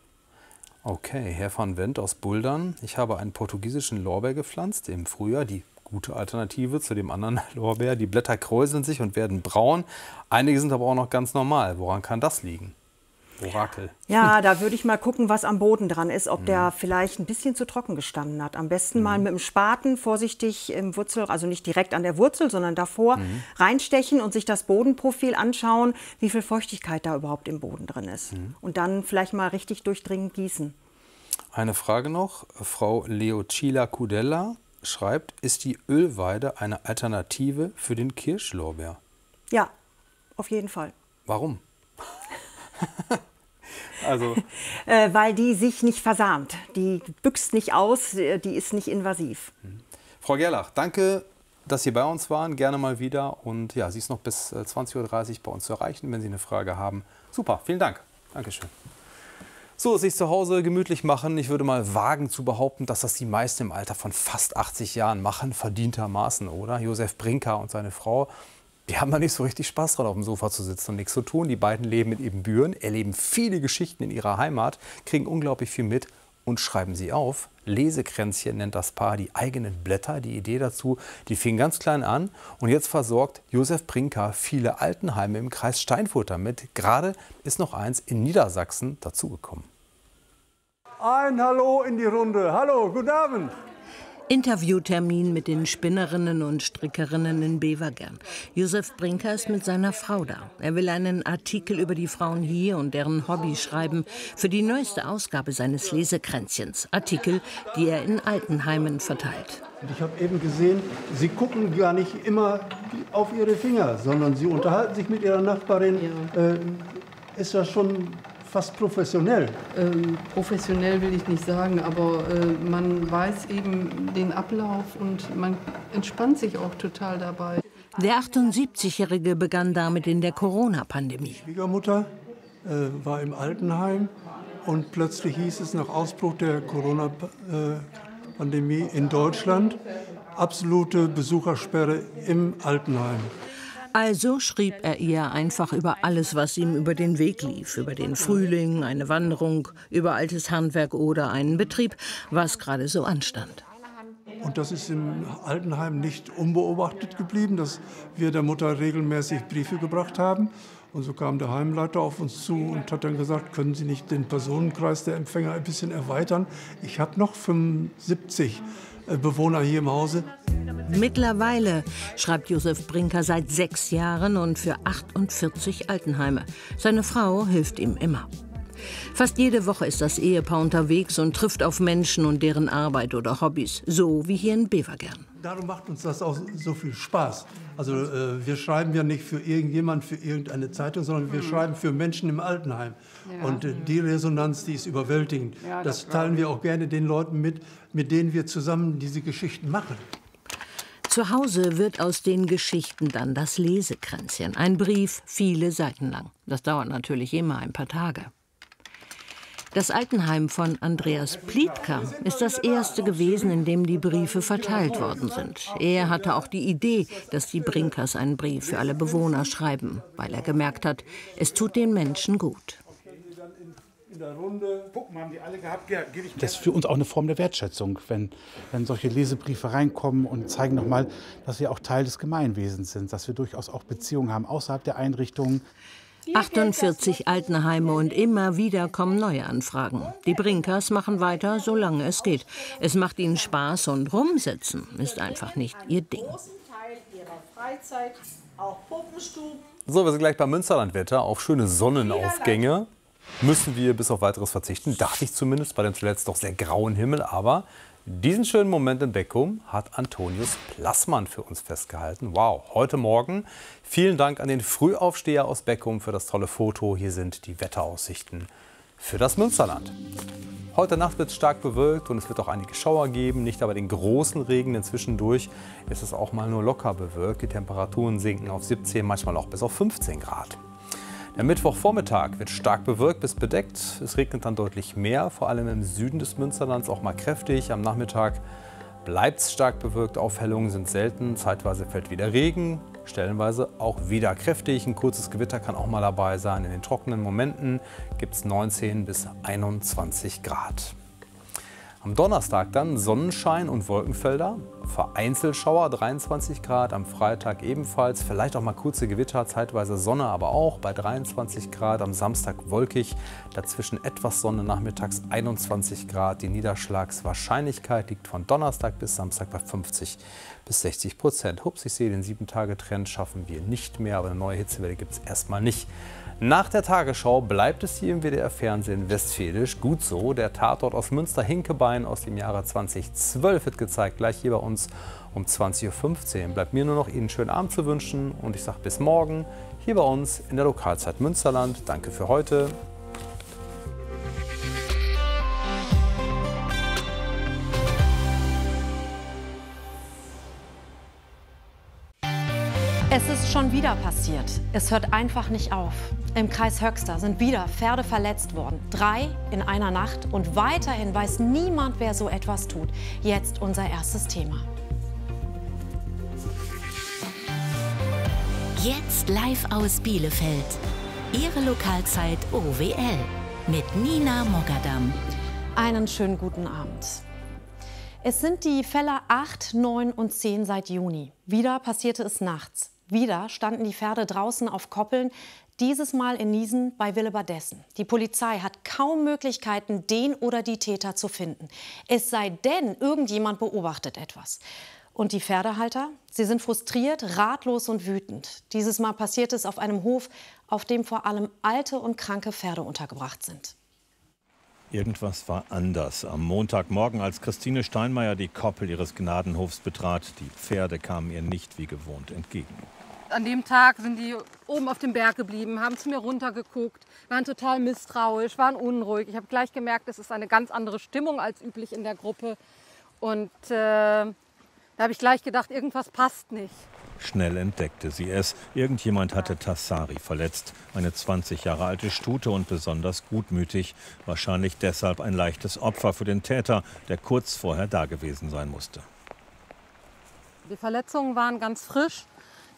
[SPEAKER 4] Okay, Herr van Wendt aus Buldern. Ich habe einen portugiesischen Lorbeer gepflanzt im Frühjahr. Die gute Alternative zu dem anderen Lorbeer. Die Blätter kräuseln sich und werden braun. Einige sind aber auch noch ganz normal. Woran kann das liegen? Orakel.
[SPEAKER 15] Ja, da würde ich mal gucken, was am Boden dran ist, ob der vielleicht ein bisschen zu trocken gestanden hat. Am besten mhm. mal mit dem Spaten vorsichtig im Wurzel, also nicht direkt an der Wurzel, sondern davor mhm. reinstechen und sich das Bodenprofil anschauen, wie viel Feuchtigkeit da überhaupt im Boden drin ist. Mhm. Und dann vielleicht mal richtig durchdringend gießen.
[SPEAKER 4] Eine Frage noch. Frau Leocila Kudella schreibt, ist die Ölweide eine Alternative für den Kirschlorbeer?
[SPEAKER 15] Ja, auf jeden Fall.
[SPEAKER 4] Warum? Also.
[SPEAKER 15] äh, weil die sich nicht versamt. Die büchst nicht aus, die ist nicht invasiv.
[SPEAKER 4] Frau Gerlach, danke, dass Sie bei uns waren. Gerne mal wieder. Und ja, sie ist noch bis zwanzig Uhr dreißig bei uns zu erreichen, wenn Sie eine Frage haben. Super, vielen Dank. Dankeschön. So, sich zu Hause gemütlich machen. Ich würde mal wagen zu behaupten, dass das die meisten im Alter von fast achtzig Jahren machen, verdientermaßen, oder? Josef Brinker und seine Frau, die haben da nicht so richtig Spaß dran, auf dem Sofa zu sitzen und nichts zu tun. Die beiden leben in Ebenbüren, erleben viele Geschichten in ihrer Heimat, kriegen unglaublich viel mit und schreiben sie auf. Lesekränzchen nennt das Paar die eigenen Blätter. Die Idee dazu, die fing ganz klein an. Und jetzt versorgt Josef Brinker viele Altenheime im Kreis Steinfurt damit. Gerade ist noch eins in Niedersachsen dazugekommen.
[SPEAKER 3] Ein Hallo in die Runde. Hallo, guten Abend.
[SPEAKER 22] Interviewtermin mit den Spinnerinnen und Strickerinnen in Bevagern. Josef Brinker ist mit seiner Frau da. Er will einen Artikel über die Frauen hier und deren Hobby schreiben für die neueste Ausgabe seines Lesekränzchens. Artikel, die er in Altenheimen verteilt.
[SPEAKER 3] Ich habe eben gesehen, Sie gucken gar nicht immer auf Ihre Finger, sondern Sie unterhalten sich mit Ihrer Nachbarin. Ja. Äh, ist das schon fast professionell?
[SPEAKER 23] Ähm, professionell will ich nicht sagen, aber äh, man weiß eben den Ablauf und man entspannt sich auch total dabei.
[SPEAKER 22] Der achtundsiebzigjährige begann damit in der Corona-Pandemie.
[SPEAKER 3] Die Schwiegermutter äh, war im Altenheim und plötzlich hieß es nach Ausbruch der Corona-Pandemie in Deutschland absolute Besuchersperre im Altenheim.
[SPEAKER 22] Also schrieb er ihr einfach über alles, was ihm über den Weg lief. Über den Frühling, eine Wanderung, über altes Handwerk oder einen Betrieb, was gerade so anstand.
[SPEAKER 3] Und das ist im Altenheim nicht unbeobachtet geblieben, dass wir der Mutter regelmäßig Briefe gebracht haben. Und so kam der Heimleiter auf uns zu und hat dann gesagt, können Sie nicht den Personenkreis der Empfänger ein bisschen erweitern? Ich habe noch fünfundsiebzig Bewohner hier im Hause.
[SPEAKER 22] Mittlerweile schreibt Josef Brinker seit sechs Jahren und für achtundvierzig Altenheime. Seine Frau hilft ihm immer. Fast jede Woche ist das Ehepaar unterwegs und trifft auf Menschen und deren Arbeit oder Hobbys, so wie hier in Bevergern.
[SPEAKER 3] Darum macht uns das auch so viel Spaß. Also äh, wir schreiben ja nicht für irgendjemand, für irgendeine Zeitung, sondern wir schreiben für Menschen im Altenheim. Ja. Und äh, die Resonanz, die ist überwältigend. Ja, das, das teilen wir auch gerne den Leuten mit, mit denen wir zusammen diese Geschichten machen.
[SPEAKER 22] Zu Hause wird aus den Geschichten dann das Lesekränzchen. Ein Brief, viele Seiten lang. Das dauert natürlich immer ein paar Tage. Das Altenheim von Andreas Plietka ist das erste gewesen, in dem die Briefe verteilt worden sind. Er hatte auch die Idee, dass die Brinkers einen Brief für alle Bewohner schreiben, weil er gemerkt hat, es tut den Menschen gut.
[SPEAKER 13] Das ist für uns auch eine Form der Wertschätzung, wenn, wenn solche Lesebriefe reinkommen und zeigen nochmal, dass wir auch Teil des Gemeinwesens sind, dass wir durchaus auch Beziehungen haben außerhalb der Einrichtungen.
[SPEAKER 22] achtundvierzig Altenheime und immer wieder kommen neue Anfragen. Die Brinkers machen weiter, solange es geht. Es macht ihnen Spaß und rumsitzen ist einfach nicht ihr Ding.
[SPEAKER 4] So, wir sind gleich beim Münsterlandwetter. Auf schöne Sonnenaufgänge müssen wir bis auf Weiteres verzichten. Dachte ich zumindest, bei dem zuletzt doch sehr grauen Himmel. Aber diesen schönen Moment in Beckum hat Antonius Plassmann für uns festgehalten. Wow, heute Morgen. Vielen Dank an den Frühaufsteher aus Beckum für das tolle Foto. Hier sind die Wetteraussichten für das Münsterland. Heute Nacht wird es stark bewölkt und es wird auch einige Schauer geben. Nicht aber den großen Regen, denn zwischendurch ist es auch mal nur locker bewölkt. Die Temperaturen sinken auf siebzehn, manchmal auch bis auf fünfzehn Grad. Der Mittwochvormittag wird stark bewölkt bis bedeckt. Es regnet dann deutlich mehr, vor allem im Süden des Münsterlands auch mal kräftig. Am Nachmittag bleibt es stark bewölkt, Aufhellungen sind selten. Zeitweise fällt wieder Regen, stellenweise auch wieder kräftig. Ein kurzes Gewitter kann auch mal dabei sein. In den trockenen Momenten gibt es neunzehn bis einundzwanzig Grad. Am Donnerstag dann Sonnenschein und Wolkenfelder, vereinzelt Schauer, dreiundzwanzig Grad, am Freitag ebenfalls, vielleicht auch mal kurze Gewitter, zeitweise Sonne, aber auch bei dreiundzwanzig Grad, am Samstag wolkig, dazwischen etwas Sonne, nachmittags einundzwanzig Grad. Die Niederschlagswahrscheinlichkeit liegt von Donnerstag bis Samstag bei fünfzig bis sechzig Prozent. Hups, ich sehe, den sieben-Tage-Trend schaffen wir nicht mehr, aber eine neue Hitzewelle gibt es erstmal nicht. Nach der Tagesschau bleibt es hier im W D R-Fernsehen westfälisch. Gut so, der Tatort aus Münster-Hinkebein aus dem Jahre zweitausendzwölf wird gezeigt, gleich hier bei uns um zwanzig Uhr fünfzehn. Bleibt mir nur noch Ihnen einen schönen Abend zu wünschen und ich sage bis morgen hier bei uns in der Lokalzeit Münsterland. Danke für heute.
[SPEAKER 1] Es ist schon wieder passiert. Es hört einfach nicht auf. Im Kreis Höxter sind wieder Pferde verletzt worden. Drei in einer Nacht und weiterhin weiß niemand, wer so etwas tut. Jetzt unser erstes Thema.
[SPEAKER 2] Jetzt live aus Bielefeld. Ihre Lokalzeit O W L mit Nina Mogadam.
[SPEAKER 1] Einen schönen guten Abend. Es sind die Fälle acht, neun und zehn seit Juni. Wieder passierte es nachts. Wieder standen die Pferde draußen auf Koppeln, dieses Mal in Niesen bei Willebadessen. Die Polizei hat kaum Möglichkeiten, den oder die Täter zu finden. Es sei denn, irgendjemand beobachtet etwas. Und die Pferdehalter? Sie sind frustriert, ratlos und wütend. Dieses Mal passiert es auf einem Hof, auf dem vor allem alte und kranke Pferde untergebracht sind.
[SPEAKER 7] Irgendwas war anders. Am Montagmorgen, als Christine Steinmeier die Koppel ihres Gnadenhofs betrat, die Pferde kamen ihr nicht wie gewohnt entgegen.
[SPEAKER 24] An dem Tag sind die oben auf dem Berg geblieben, haben zu mir runtergeguckt, waren total misstrauisch, waren unruhig. Ich habe gleich gemerkt, es ist eine ganz andere Stimmung als üblich in der Gruppe. Und äh, da habe ich gleich gedacht, irgendwas passt nicht.
[SPEAKER 7] Schnell entdeckte sie es. Irgendjemand hatte Tassari verletzt. Eine zwanzig Jahre alte Stute und besonders gutmütig. Wahrscheinlich deshalb ein leichtes Opfer für den Täter, der kurz vorher da gewesen sein musste.
[SPEAKER 24] Die Verletzungen waren ganz frisch.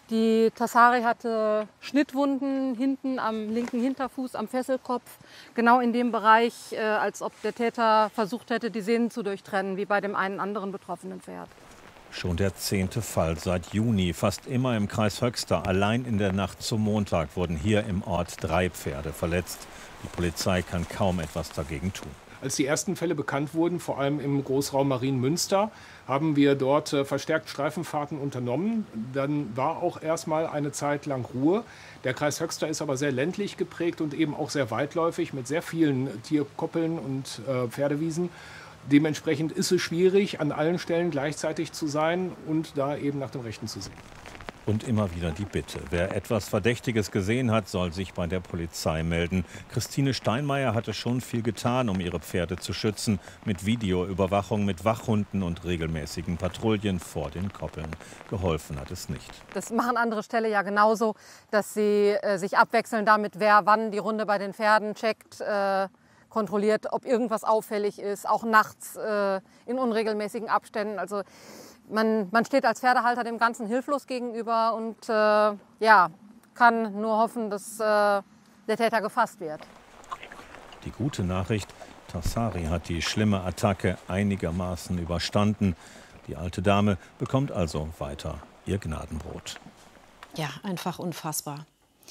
[SPEAKER 24] Die Tassari hatte Schnittwunden hinten am linken Hinterfuß, am Fesselkopf. Genau in dem Bereich, äh, als ob der Täter versucht hätte, die Sehnen zu durchtrennen, wie bei dem einen anderen betroffenen Pferd.
[SPEAKER 7] Schon der zehnte Fall seit Juni, fast immer im Kreis Höxter. Allein in der Nacht zum Montag wurden hier im Ort drei Pferde verletzt. Die Polizei kann kaum etwas dagegen tun.
[SPEAKER 5] Als die ersten Fälle bekannt wurden, vor allem im Großraum Marienmünster, haben wir dort verstärkt Streifenfahrten unternommen. Dann war auch erstmal eine Zeit lang Ruhe. Der Kreis Höxter ist aber sehr ländlich geprägt und eben auch sehr weitläufig mit sehr vielen Tierkoppeln und äh, Pferdewiesen. Dementsprechend ist es schwierig, an allen Stellen gleichzeitig zu sein und da eben nach dem Rechten zu sehen.
[SPEAKER 7] Und immer wieder die Bitte, wer etwas Verdächtiges gesehen hat, soll sich bei der Polizei melden. Christine Steinmeier hatte schon viel getan, um ihre Pferde zu schützen. Mit Videoüberwachung, mit Wachhunden und regelmäßigen Patrouillen vor den Koppeln. Geholfen hat es nicht.
[SPEAKER 24] Das machen andere Ställe ja genauso, dass sie äh, sich abwechseln damit, wer wann die Runde bei den Pferden checkt, äh, kontrolliert, ob irgendwas auffällig ist, auch nachts äh, in unregelmäßigen Abständen. Also Man, man steht als Pferdehalter dem Ganzen hilflos gegenüber und äh, ja, kann nur hoffen, dass äh, der Täter gefasst wird.
[SPEAKER 7] Die gute Nachricht, Tassari hat die schlimme Attacke einigermaßen überstanden. Die alte Dame bekommt also weiter ihr Gnadenbrot.
[SPEAKER 1] Ja, einfach unfassbar.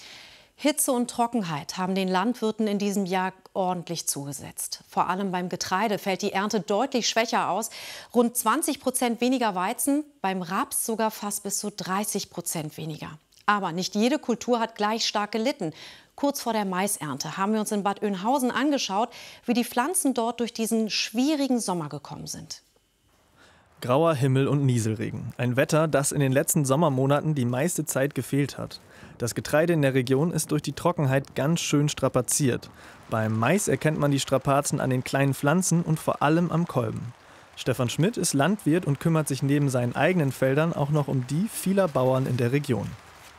[SPEAKER 1] Hitze und Trockenheit haben den Landwirten in diesem Jahr ordentlich zugesetzt. Vor allem beim Getreide fällt die Ernte deutlich schwächer aus. Rund zwanzig Prozent weniger Weizen, beim Raps sogar fast bis zu dreißig Prozent weniger. Aber nicht jede Kultur hat gleich stark gelitten. Kurz vor der Maisernte haben wir uns in Bad Oeynhausen angeschaut, wie die Pflanzen dort durch diesen schwierigen Sommer gekommen sind.
[SPEAKER 6] Grauer Himmel und Nieselregen. Ein Wetter, das in den letzten Sommermonaten die meiste Zeit gefehlt hat. Das Getreide in der Region ist durch die Trockenheit ganz schön strapaziert. Beim Mais erkennt man die Strapazen an den kleinen Pflanzen und vor allem am Kolben. Stefan Schmidt ist Landwirt und kümmert sich neben seinen eigenen Feldern auch noch um die vieler Bauern in der Region.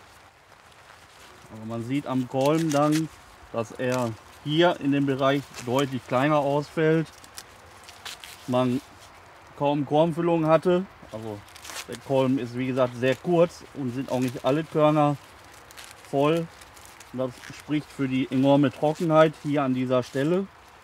[SPEAKER 8] Also man sieht am Kolben dann, dass er hier in dem Bereich deutlich kleiner ausfällt. Man kaum Kornfüllung hatte. Also der Kolben ist wie gesagt sehr kurz und sind auch nicht alle Körner voll. Und das spricht für die enorme Trockenheit hier an dieser Stelle.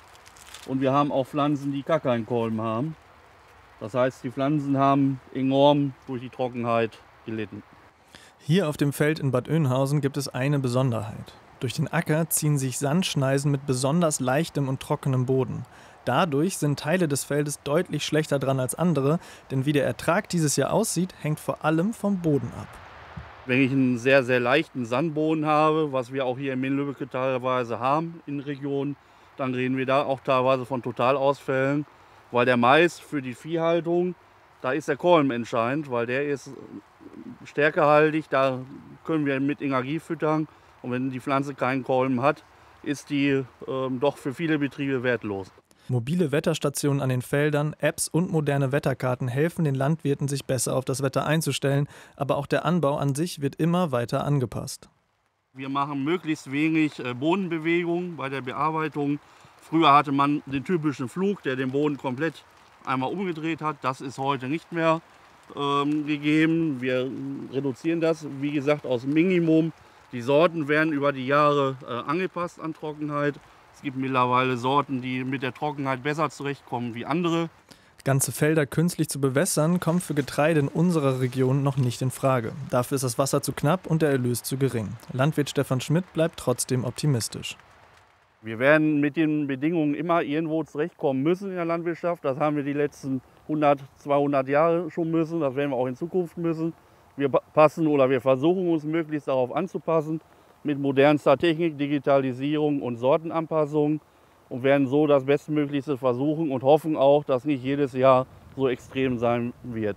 [SPEAKER 8] Und wir haben auch Pflanzen, die gar keinen Kolben haben. Das heißt, die Pflanzen haben enorm durch die Trockenheit gelitten.
[SPEAKER 6] Hier auf dem Feld in Bad Oeynhausen gibt es eine Besonderheit. Durch den Acker ziehen sich Sandschneisen mit besonders leichtem und trockenem Boden. Dadurch sind Teile des Feldes deutlich schlechter dran als andere, denn wie der Ertrag dieses Jahr aussieht, hängt vor allem vom Boden ab.
[SPEAKER 8] Wenn ich einen sehr, sehr leichten Sandboden habe, was wir auch hier in Minden-Lübbecke teilweise haben in Regionen, dann reden wir da auch teilweise von Totalausfällen, weil der Mais für die Viehhaltung, da ist der Kolben entscheidend, weil der ist stärkehaltig, da können wir mit Energie füttern und wenn die Pflanze keinen Kolben hat, ist die äh, doch für viele Betriebe wertlos.
[SPEAKER 6] Mobile Wetterstationen an den Feldern, Apps und moderne Wetterkarten helfen den Landwirten, sich besser auf das Wetter einzustellen. Aber auch der Anbau an sich wird immer weiter angepasst.
[SPEAKER 8] Wir machen möglichst wenig Bodenbewegung bei der Bearbeitung. Früher hatte man den typischen Flug, der den Boden komplett einmal umgedreht hat. Das ist heute nicht mehr ähm, gegeben. Wir reduzieren das, wie gesagt, aus Minimum. Die Sorten werden über die Jahre äh, angepasst an Trockenheit. Es gibt mittlerweile Sorten, die mit der Trockenheit besser zurechtkommen wie andere.
[SPEAKER 6] Ganze Felder künstlich zu bewässern, kommt für Getreide in unserer Region noch nicht in Frage. Dafür ist das Wasser zu knapp und der Erlös zu gering. Landwirt Stefan Schmidt bleibt trotzdem optimistisch.
[SPEAKER 8] Wir werden mit den Bedingungen immer irgendwo zurechtkommen müssen in der Landwirtschaft. Das haben wir die letzten hundert, zweihundert Jahre schon müssen. Das werden wir auch in Zukunft müssen. Wir passen oder wir versuchen uns möglichst darauf anzupassen. Mit modernster Technik, Digitalisierung und Sortenanpassung und werden so das Bestmöglichste versuchen und hoffen auch, dass nicht jedes Jahr so extrem sein wird.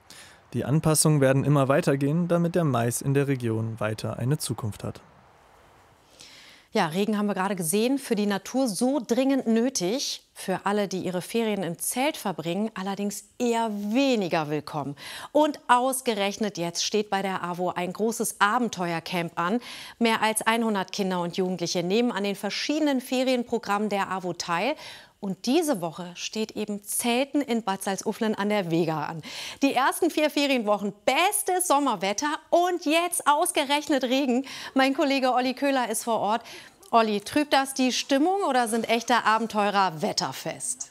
[SPEAKER 6] Die Anpassungen werden immer weitergehen, damit der Mais in der Region weiter eine Zukunft hat.
[SPEAKER 1] Ja, Regen haben wir gerade gesehen, für die Natur so dringend nötig. Für alle, die ihre Ferien im Zelt verbringen, allerdings eher weniger willkommen. Und ausgerechnet jetzt steht bei der AWO ein großes Abenteuercamp an. Mehr als hundert Kinder und Jugendliche nehmen an den verschiedenen Ferienprogrammen der AWO teil. Und diese Woche steht eben Zelten in Bad Salzuflen an der Vega an. Die ersten vier Ferienwochen, bestes Sommerwetter und jetzt ausgerechnet Regen. Mein Kollege Olli Köhler ist vor Ort. Olli, trübt das die Stimmung oder sind echte Abenteurer wetterfest?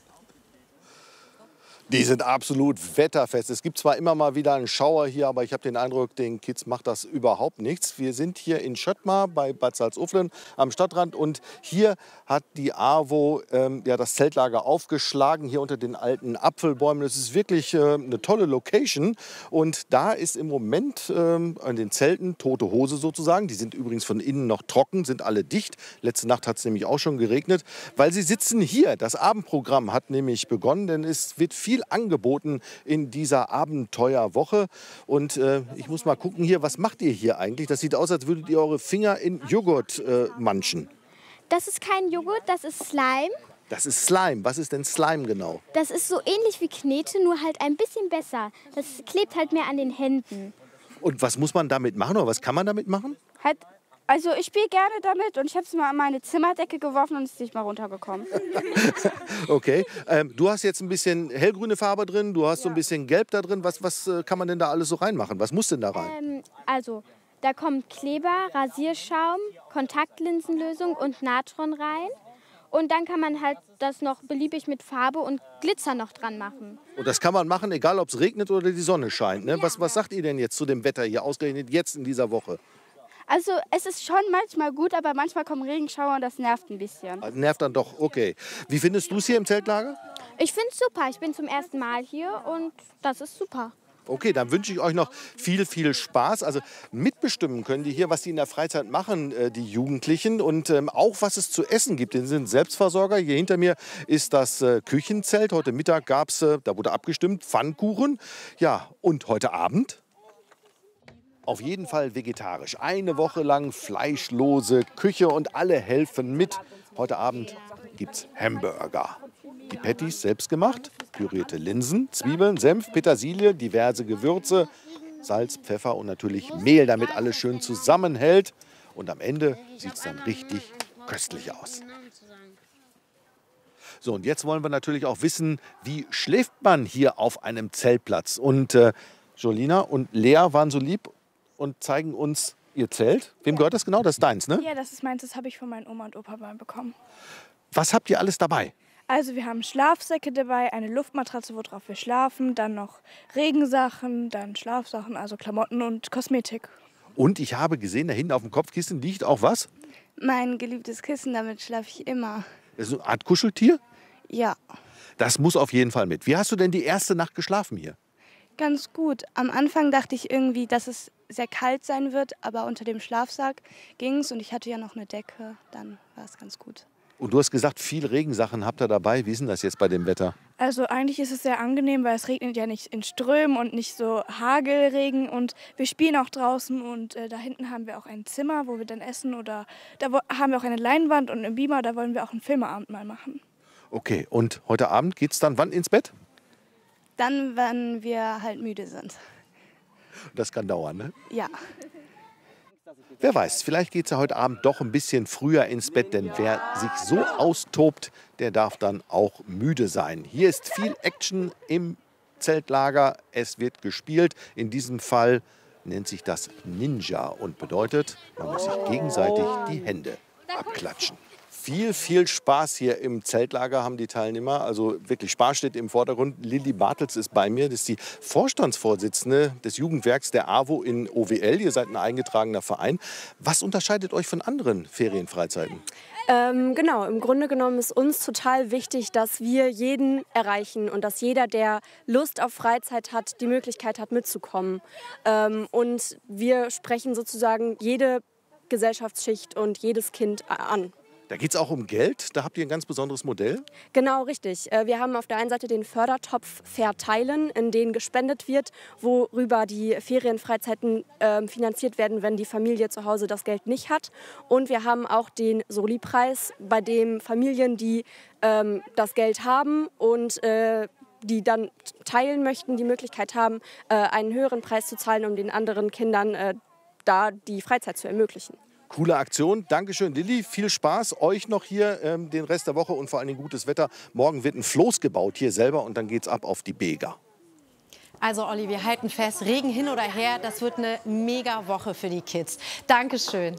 [SPEAKER 9] Die sind absolut wetterfest. Es gibt zwar immer mal wieder einen Schauer hier, aber ich habe den Eindruck, den Kids macht das überhaupt nichts. Wir sind hier in Schöttmar bei Bad Salzuflen am Stadtrand und hier hat die AWO ähm, ja, das Zeltlager aufgeschlagen, hier unter den alten Apfelbäumen. Das ist wirklich äh, eine tolle Location und da ist im Moment ähm, an den Zelten tote Hose sozusagen. Die sind übrigens von innen noch trocken, sind alle dicht. Letzte Nacht hat es nämlich auch schon geregnet, weil sie sitzen hier. Das Abendprogramm hat nämlich begonnen, denn es wird viel angeboten in dieser Abenteuerwoche. Und äh, ich muss mal gucken hier, was macht ihr hier eigentlich? Das sieht aus, als würdet ihr eure Finger in Joghurt äh, manchen.
[SPEAKER 10] Das ist kein Joghurt, das ist Slime.
[SPEAKER 9] Das ist Slime. Was ist denn Slime genau?
[SPEAKER 10] Das ist so ähnlich wie Knete, nur halt ein bisschen besser. Das klebt halt mehr an den Händen.
[SPEAKER 9] Und was muss man damit machen oder was kann man damit machen?
[SPEAKER 10] Halt, also ich spiele gerne damit und ich habe es mal an meine Zimmerdecke geworfen und es ist nicht mal runtergekommen.
[SPEAKER 9] Okay. Ähm, du hast jetzt ein bisschen hellgrüne Farbe drin, du hast ja so ein bisschen Gelb da drin. Was, was äh, kann man denn da alles so reinmachen? Was muss denn da rein?
[SPEAKER 10] Ähm, also, da kommt Kleber, Rasierschaum, Kontaktlinsenlösung und Natron rein. Und dann kann man halt das noch beliebig mit Farbe und Glitzer noch dran machen.
[SPEAKER 9] Und das kann man machen, egal ob es regnet oder die Sonne scheint. Ne? Ja. Was, was sagt ihr denn jetzt zu dem Wetter hier, ausgerechnet jetzt in dieser Woche?
[SPEAKER 10] Also es ist schon manchmal gut, aber manchmal kommen Regenschauer und das nervt ein bisschen.
[SPEAKER 9] Das nervt dann doch, okay. Wie findest du es hier im Zeltlager?
[SPEAKER 10] Ich finde es super. Ich bin zum ersten Mal hier und das ist super.
[SPEAKER 9] Okay, dann wünsche ich euch noch viel, viel Spaß. Also mitbestimmen können die hier, was sie in der Freizeit machen, äh, die Jugendlichen. Und ähm, auch, was es zu essen gibt. Die sind Selbstversorger. Hier hinter mir ist das äh, Küchenzelt. Heute Mittag gab es, äh, da wurde abgestimmt, Pfannkuchen. Ja, und heute Abend? Auf jeden Fall vegetarisch. Eine Woche lang fleischlose Küche und alle helfen mit. Heute Abend gibt's Hamburger. Die Patties selbst gemacht, pürierte Linsen, Zwiebeln, Senf, Petersilie, diverse Gewürze, Salz, Pfeffer und natürlich Mehl, damit alles schön zusammenhält. Und am Ende sieht es dann richtig köstlich aus. So, und jetzt wollen wir natürlich auch wissen, wie schläft man hier auf einem Zeltplatz? Und äh, Jolina und Lea waren so lieb und zeigen uns ihr Zelt. Wem gehört das genau? Das ist deins, ne?
[SPEAKER 11] Ja, das ist meins. Das habe ich von meinen Oma und Opa mal bekommen.
[SPEAKER 9] Was habt ihr alles dabei?
[SPEAKER 11] Also wir haben Schlafsäcke dabei, eine Luftmatratze, worauf wir schlafen, dann noch Regensachen, dann Schlafsachen, also Klamotten und Kosmetik.
[SPEAKER 9] Und ich habe gesehen, da hinten auf dem Kopfkissen liegt auch was?
[SPEAKER 11] Mein geliebtes Kissen, damit schlafe ich immer.
[SPEAKER 9] Das ist eine Art Kuscheltier?
[SPEAKER 11] Ja.
[SPEAKER 9] Das muss auf jeden Fall mit. Wie hast du denn die erste Nacht geschlafen hier?
[SPEAKER 11] Ganz gut. Am Anfang dachte ich irgendwie, dass es sehr kalt sein wird, aber unter dem Schlafsack ging es und ich hatte ja noch eine Decke, dann war es ganz gut.
[SPEAKER 9] Und du hast gesagt, viel Regensachen habt ihr dabei. Wie ist denn das jetzt bei dem Wetter?
[SPEAKER 11] Also eigentlich ist es sehr angenehm, weil es regnet ja nicht in Strömen und nicht so Hagelregen. Und wir spielen auch draußen und äh, da hinten haben wir auch ein Zimmer, wo wir dann essen. Oder da haben wir auch eine Leinwand und im Beamer, da wollen wir auch einen Filmeabend mal machen.
[SPEAKER 9] Okay, und heute Abend geht es dann wann ins Bett?
[SPEAKER 11] Dann, wenn wir halt müde sind.
[SPEAKER 9] Das kann dauern, ne?
[SPEAKER 11] Ja.
[SPEAKER 9] Wer weiß, vielleicht geht es ja heute Abend doch ein bisschen früher ins Bett, denn wer sich so austobt, der darf dann auch müde sein. Hier ist viel Action im Zeltlager, es wird gespielt. In diesem Fall nennt sich das Ninja und bedeutet, man muss sich gegenseitig die Hände abklatschen. Viel, viel Spaß hier im Zeltlager haben die Teilnehmer. Also wirklich Spaß steht im Vordergrund. Lilly Bartels ist bei mir. Das ist die Vorstandsvorsitzende des Jugendwerks der AWO in O W L. Ihr seid ein eingetragener Verein. Was unterscheidet euch von anderen Ferienfreizeiten?
[SPEAKER 12] Ähm, genau, im Grunde genommen ist uns total wichtig, dass wir jeden erreichen und dass jeder, der Lust auf Freizeit hat, die Möglichkeit hat, mitzukommen. Ähm, und wir sprechen sozusagen jede Gesellschaftsschicht und jedes Kind an.
[SPEAKER 9] Da geht es auch um Geld. Da habt ihr ein ganz besonderes Modell.
[SPEAKER 12] Genau, richtig. Wir haben auf der einen Seite den Fördertopf Verteilen, in den gespendet wird, worüber die Ferienfreizeiten äh, finanziert werden, wenn die Familie zu Hause das Geld nicht hat. Und wir haben auch den Soli-Preis, bei dem Familien, die ähm, das Geld haben und äh, die dann teilen möchten, die Möglichkeit haben, äh, einen höheren Preis zu zahlen, um den anderen Kindern äh, da die Freizeit zu ermöglichen.
[SPEAKER 9] Coole Aktion. Dankeschön, Lilly. Viel Spaß. Euch noch hier ähm, den Rest der Woche und vor allem gutes Wetter. Morgen wird ein Floß gebaut hier selber und dann geht's ab auf die Bega.
[SPEAKER 1] Also Olli, wir halten fest, Regen hin oder her, das wird eine mega Woche für die Kids. Dankeschön.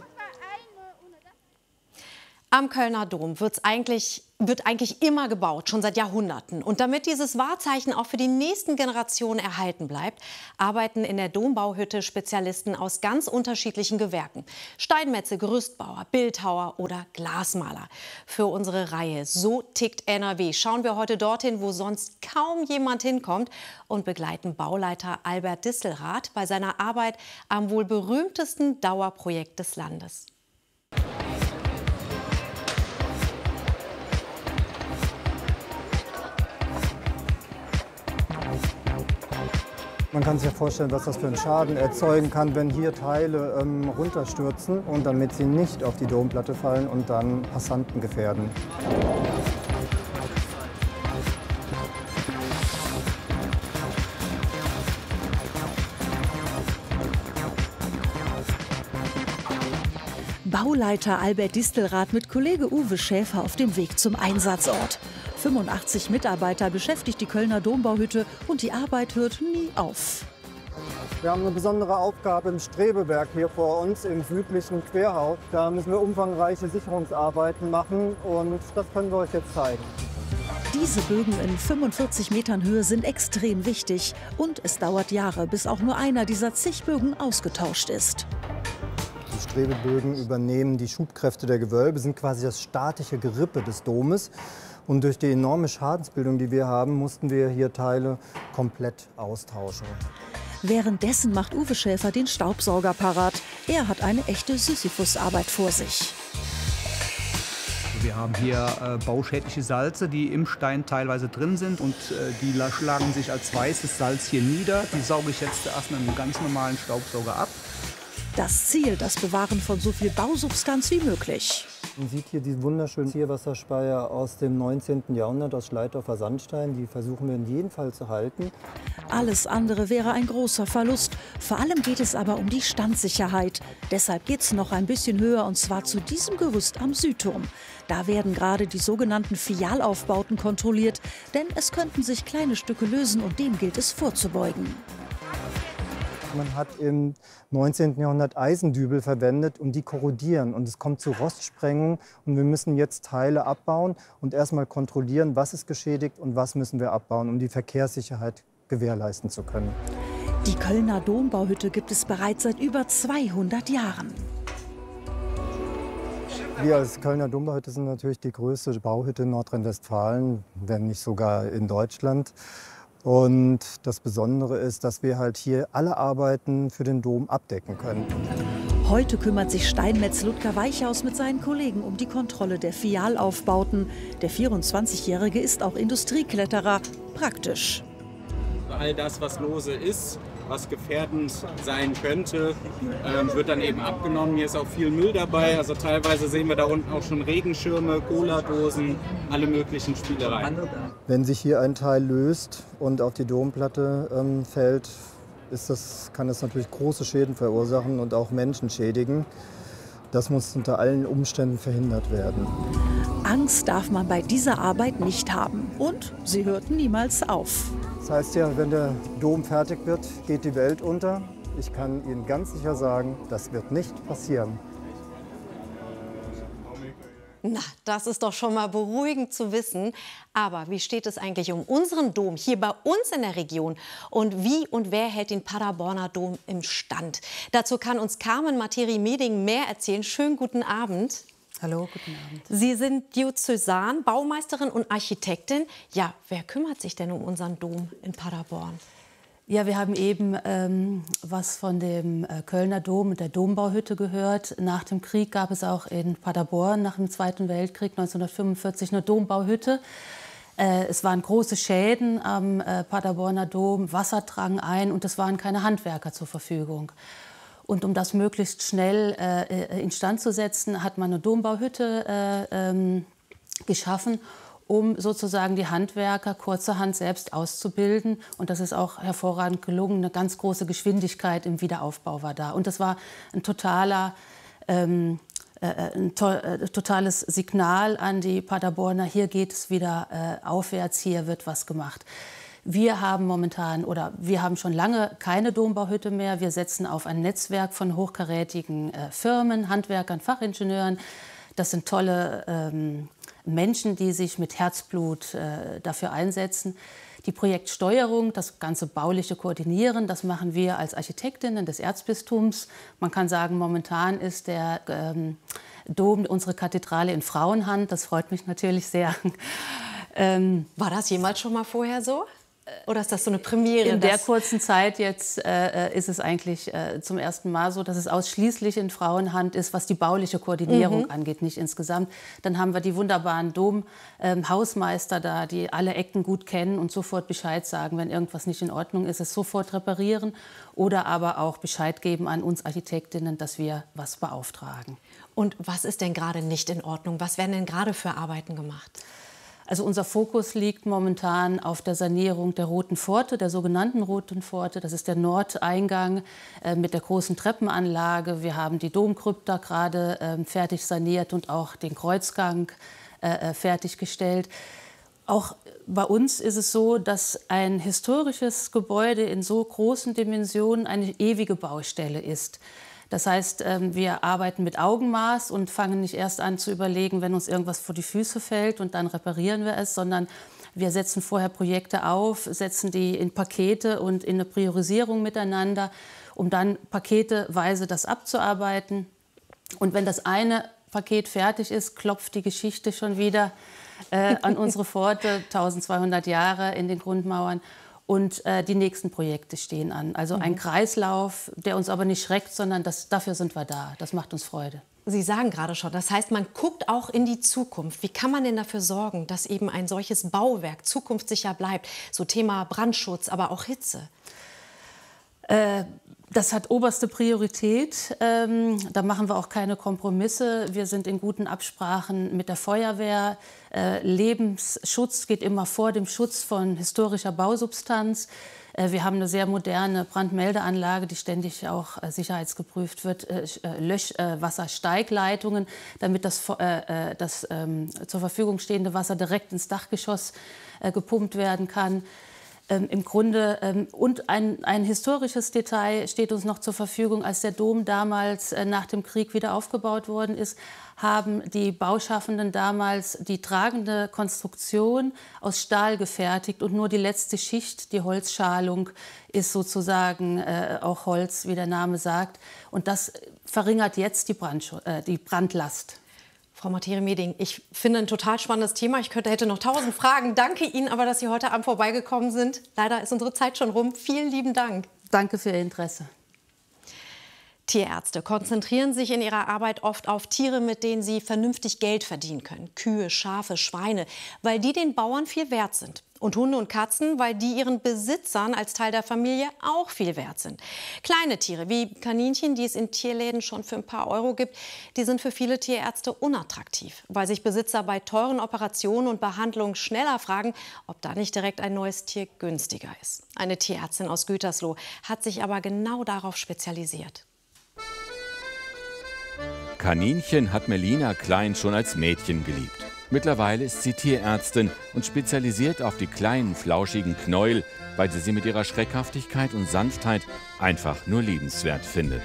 [SPEAKER 1] Am Kölner Dom wird's eigentlich, wird eigentlich immer gebaut, schon seit Jahrhunderten. Und damit dieses Wahrzeichen auch für die nächsten Generationen erhalten bleibt, arbeiten in der Dombauhütte Spezialisten aus ganz unterschiedlichen Gewerken. Steinmetze, Gerüstbauer, Bildhauer oder Glasmaler. Für unsere Reihe So tickt N R W schauen wir heute dorthin, wo sonst kaum jemand hinkommt und begleiten Bauleiter Albert Distelrath bei seiner Arbeit am wohl berühmtesten Dauerprojekt des Landes.
[SPEAKER 18] Man kann sich ja vorstellen, was das für einen Schaden erzeugen kann, wenn hier Teile ähm, runterstürzen und damit sie nicht auf die Domplatte fallen und dann Passanten gefährden.
[SPEAKER 19] Bauleiter Albert Distelrath mit Kollege Uwe Schäfer auf dem Weg zum Einsatzort. fünfundachtzig Mitarbeiter beschäftigt die Kölner Dombauhütte und die Arbeit hört nie auf.
[SPEAKER 18] Wir haben eine besondere Aufgabe im Strebewerk hier vor uns im südlichen Querhaus. Da müssen wir umfangreiche Sicherungsarbeiten machen und das können wir euch jetzt zeigen.
[SPEAKER 19] Diese Bögen in fünfundvierzig Metern Höhe sind extrem wichtig und es dauert Jahre, bis auch nur einer dieser zig Bögen ausgetauscht ist.
[SPEAKER 18] Die Strebebögen übernehmen die Schubkräfte der Gewölbe, sind quasi das statische Gerippe des Domes. Und durch die enorme Schadensbildung, die wir haben, mussten wir hier Teile komplett austauschen.
[SPEAKER 19] Währenddessen macht Uwe Schäfer den Staubsauger parat. Er hat eine echte Sisyphusarbeit vor sich.
[SPEAKER 14] Wir haben hier äh, bauschädliche Salze, die im Stein teilweise drin sind und äh, die schlagen sich als weißes Salz hier nieder. Die sauge ich jetzt erst mit einem ganz normalen Staubsauger ab.
[SPEAKER 19] Das Ziel, das Bewahren von so viel Bausubstanz wie möglich.
[SPEAKER 18] Man sieht hier diesen wunderschönen Tierwasserspeier aus dem neunzehnten Jahrhundert aus Schleitdorfer Sandstein. Die versuchen wir in jedem Fall zu halten.
[SPEAKER 19] Alles andere wäre ein großer Verlust. Vor allem geht es aber um die Standsicherheit. Deshalb geht es noch ein bisschen höher und zwar zu diesem Gerüst am Südturm. Da werden gerade die sogenannten Fialaufbauten kontrolliert, denn es könnten sich kleine Stücke lösen und dem gilt es vorzubeugen.
[SPEAKER 18] Man hat im neunzehnten Jahrhundert Eisendübel verwendet und die korrodieren. Und es kommt zu Rostsprengung und wir müssen jetzt Teile abbauen und erstmal kontrollieren, was ist geschädigt und was müssen wir abbauen, um die Verkehrssicherheit gewährleisten zu können.
[SPEAKER 19] Die Kölner Dombauhütte gibt es bereits seit über zweihundert Jahren.
[SPEAKER 18] Wir als Kölner Dombauhütte sind natürlich die größte Bauhütte in Nordrhein-Westfalen, wenn nicht sogar in Deutschland. Und das Besondere ist, dass wir halt hier alle Arbeiten für den Dom abdecken können.
[SPEAKER 19] Heute kümmert sich Steinmetz Ludger Weichhaus mit seinen Kollegen um die Kontrolle der Fialaufbauten. Der vierundzwanzigjährige ist auch Industriekletterer. Praktisch.
[SPEAKER 21] All das, was lose ist, was gefährdend sein könnte, ähm, wird dann eben abgenommen. Hier ist auch viel Müll dabei. Also teilweise sehen wir da unten auch schon Regenschirme, Cola-Dosen, alle möglichen Spielereien.
[SPEAKER 18] Wenn sich hier ein Teil löst und auf die Domplatte ähm, fällt, ist das, kann das natürlich große Schäden verursachen und auch Menschen schädigen. Das muss unter allen Umständen verhindert werden.
[SPEAKER 19] Angst darf man bei dieser Arbeit nicht haben. Und sie hört niemals auf.
[SPEAKER 18] Das heißt ja, wenn der Dom fertig wird, geht die Welt unter. Ich kann Ihnen ganz sicher sagen, das wird nicht passieren.
[SPEAKER 1] Na, das ist doch schon mal beruhigend zu wissen. Aber wie steht es eigentlich um unseren Dom hier bei uns in der Region? Und wie und wer hält den Paderborner Dom im Stand? Dazu kann uns Carmen Materi-Meding mehr erzählen. Schönen guten Abend.
[SPEAKER 16] Hallo, guten Abend.
[SPEAKER 1] Sie sind Diözesan, Baumeisterin und Architektin. Ja, wer kümmert sich denn um unseren Dom in Paderborn?
[SPEAKER 16] Ja, wir haben eben ähm, was von dem äh, Kölner Dom und der Dombauhütte gehört. Nach dem Krieg gab es auch in Paderborn nach dem Zweiten Weltkrieg neunzehnhundertfünfundvierzig eine Dombauhütte. Äh, es waren große Schäden am äh, Paderborner Dom, Wasser drang ein und es waren keine Handwerker zur Verfügung. Und um das möglichst schnell äh, instand zu setzen, hat man eine Dombauhütte äh, ähm, geschaffen, um sozusagen die Handwerker kurzerhand selbst auszubilden. Und das ist auch hervorragend gelungen. Eine ganz große Geschwindigkeit im Wiederaufbau war da. Und das war ein totaler ähm, äh, ein to äh, totales Signal an die Paderborner, hier geht es wieder äh, aufwärts, hier wird was gemacht. Wir haben momentan oder wir haben schon lange keine Dombauhütte mehr. Wir setzen auf ein Netzwerk von hochkarätigen äh, Firmen, Handwerkern, Fachingenieuren. Das sind tolle ähm, Menschen, die sich mit Herzblut äh, dafür einsetzen. Die Projektsteuerung, das ganze bauliche Koordinieren, das machen wir als Architektinnen des Erzbistums. Man kann sagen, momentan ist der ähm, Dom, unsere Kathedrale, in Frauenhand. Das freut mich natürlich sehr.
[SPEAKER 1] ähm, War das jemals schon mal vorher so? Oder ist das so eine Premiere?
[SPEAKER 16] In der kurzen Zeit jetzt äh, ist es eigentlich äh, zum ersten Mal so, dass es ausschließlich in Frauenhand ist, was die bauliche Koordinierung mhm. angeht, nicht insgesamt. Dann haben wir die wunderbaren Domhausmeister ähm, da, die alle Ecken gut kennen und sofort Bescheid sagen, wenn irgendwas nicht in Ordnung ist, es sofort reparieren oder aber auch Bescheid geben an uns Architektinnen, dass wir was beauftragen.
[SPEAKER 1] Und was ist denn gerade nicht in Ordnung? Was werden denn gerade für Arbeiten gemacht?
[SPEAKER 16] Also unser Fokus liegt momentan auf der Sanierung der Roten Pforte, der sogenannten Roten Pforte. Das ist der Nordeingang äh, mit der großen Treppenanlage. Wir haben die Domkrypta gerade äh, fertig saniert und auch den Kreuzgang äh, fertiggestellt. Auch bei uns ist es so, dass ein historisches Gebäude in so großen Dimensionen eine ewige Baustelle ist. Das heißt, wir arbeiten mit Augenmaß und fangen nicht erst an zu überlegen, wenn uns irgendwas vor die Füße fällt und dann reparieren wir es, sondern wir setzen vorher Projekte auf, setzen die in Pakete und in eine Priorisierung miteinander, um dann paketeweise das abzuarbeiten. Und wenn das eine Paket fertig ist, klopft die Geschichte schon wieder äh, an unsere Pforte, eintausendzweihundert Jahre in den Grundmauern. Und äh, die nächsten Projekte stehen an. Also ein mhm. Kreislauf, der uns aber nicht schreckt, sondern das, dafür sind wir da. Das macht uns Freude.
[SPEAKER 1] Sie sagen gerade schon, das heißt, man guckt auch in die Zukunft. Wie kann man denn dafür sorgen, dass eben ein solches Bauwerk zukunftssicher bleibt? So Thema Brandschutz, aber auch Hitze.
[SPEAKER 16] Äh, Das hat oberste Priorität. Ähm, da machen wir auch keine Kompromisse. Wir sind in guten Absprachen mit der Feuerwehr. Äh, Lebensschutz geht immer vor dem Schutz von historischer Bausubstanz. Äh, wir haben eine sehr moderne Brandmeldeanlage, die ständig auch äh, sicherheitsgeprüft wird. Äh, Löschwassersteigleitungen, damit das, äh, das ähm, zur Verfügung stehende Wasser direkt ins Dachgeschoss äh, gepumpt werden kann. Ähm, im Grunde, ähm, und ein, ein historisches Detail steht uns noch zur Verfügung. Als der Dom damals äh, nach dem Krieg wieder aufgebaut worden ist, haben die Bauschaffenden damals die tragende Konstruktion aus Stahl gefertigt und nur die letzte Schicht, die Holzschalung, ist sozusagen äh, auch Holz, wie der Name sagt. Und das verringert jetzt die, Brandsch- äh, die Brandlast.
[SPEAKER 1] Frau Martire-Meding, ich finde ein total spannendes Thema. Ich könnte, hätte noch tausend Fragen. Danke Ihnen aber, dass Sie heute Abend vorbeigekommen sind. Leider ist unsere Zeit schon rum. Vielen lieben Dank.
[SPEAKER 16] Danke für Ihr Interesse.
[SPEAKER 1] Tierärzte konzentrieren sich in ihrer Arbeit oft auf Tiere, mit denen sie vernünftig Geld verdienen können. Kühe, Schafe, Schweine, weil die den Bauern viel wert sind. Und Hunde und Katzen, weil die ihren Besitzern als Teil der Familie auch viel wert sind. Kleine Tiere wie Kaninchen, die es in Tierläden schon für ein paar Euro gibt, die sind für viele Tierärzte unattraktiv, weil sich Besitzer bei teuren Operationen und Behandlungen schneller fragen, ob da nicht direkt ein neues Tier günstiger ist. Eine Tierärztin aus Gütersloh hat sich aber genau darauf spezialisiert.
[SPEAKER 15] Kaninchen hat Melina Klein schon als Mädchen geliebt. Mittlerweile ist sie Tierärztin und spezialisiert auf die kleinen, flauschigen Knäuel, weil sie sie mit ihrer Schreckhaftigkeit und Sanftheit einfach nur liebenswert findet.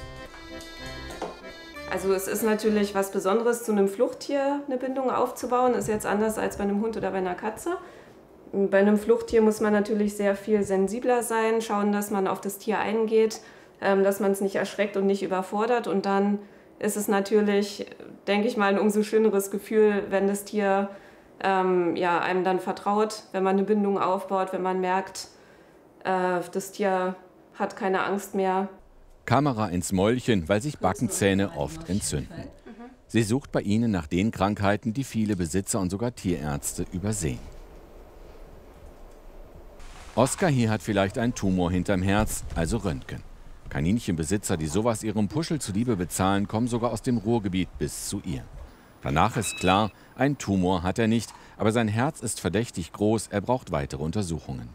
[SPEAKER 17] Also es ist natürlich was Besonderes, zu einem Fluchttier eine Bindung aufzubauen. Ist jetzt anders als bei einem Hund oder bei einer Katze. Bei einem Fluchttier muss man natürlich sehr viel sensibler sein, schauen, dass man auf das Tier eingeht, dass man es nicht erschreckt und nicht überfordert. Und dann ist es natürlich, denke ich mal, ein umso schöneres Gefühl, wenn das Tier ähm, ja, einem dann vertraut, wenn man eine Bindung aufbaut, wenn man merkt, äh, das Tier hat keine Angst mehr.
[SPEAKER 15] Kamera ins Mäulchen, weil sich Backenzähne oft entzünden. Sie sucht bei ihnen nach den Krankheiten, die viele Besitzer und sogar Tierärzte übersehen. Oskar hier hat vielleicht einen Tumor hinterm Herz, also Röntgen. Kaninchenbesitzer, die sowas ihrem Puschel zuliebe bezahlen, kommen sogar aus dem Ruhrgebiet bis zu ihr. Danach ist klar, ein Tumor hat er nicht, aber sein Herz ist verdächtig groß, er braucht weitere Untersuchungen.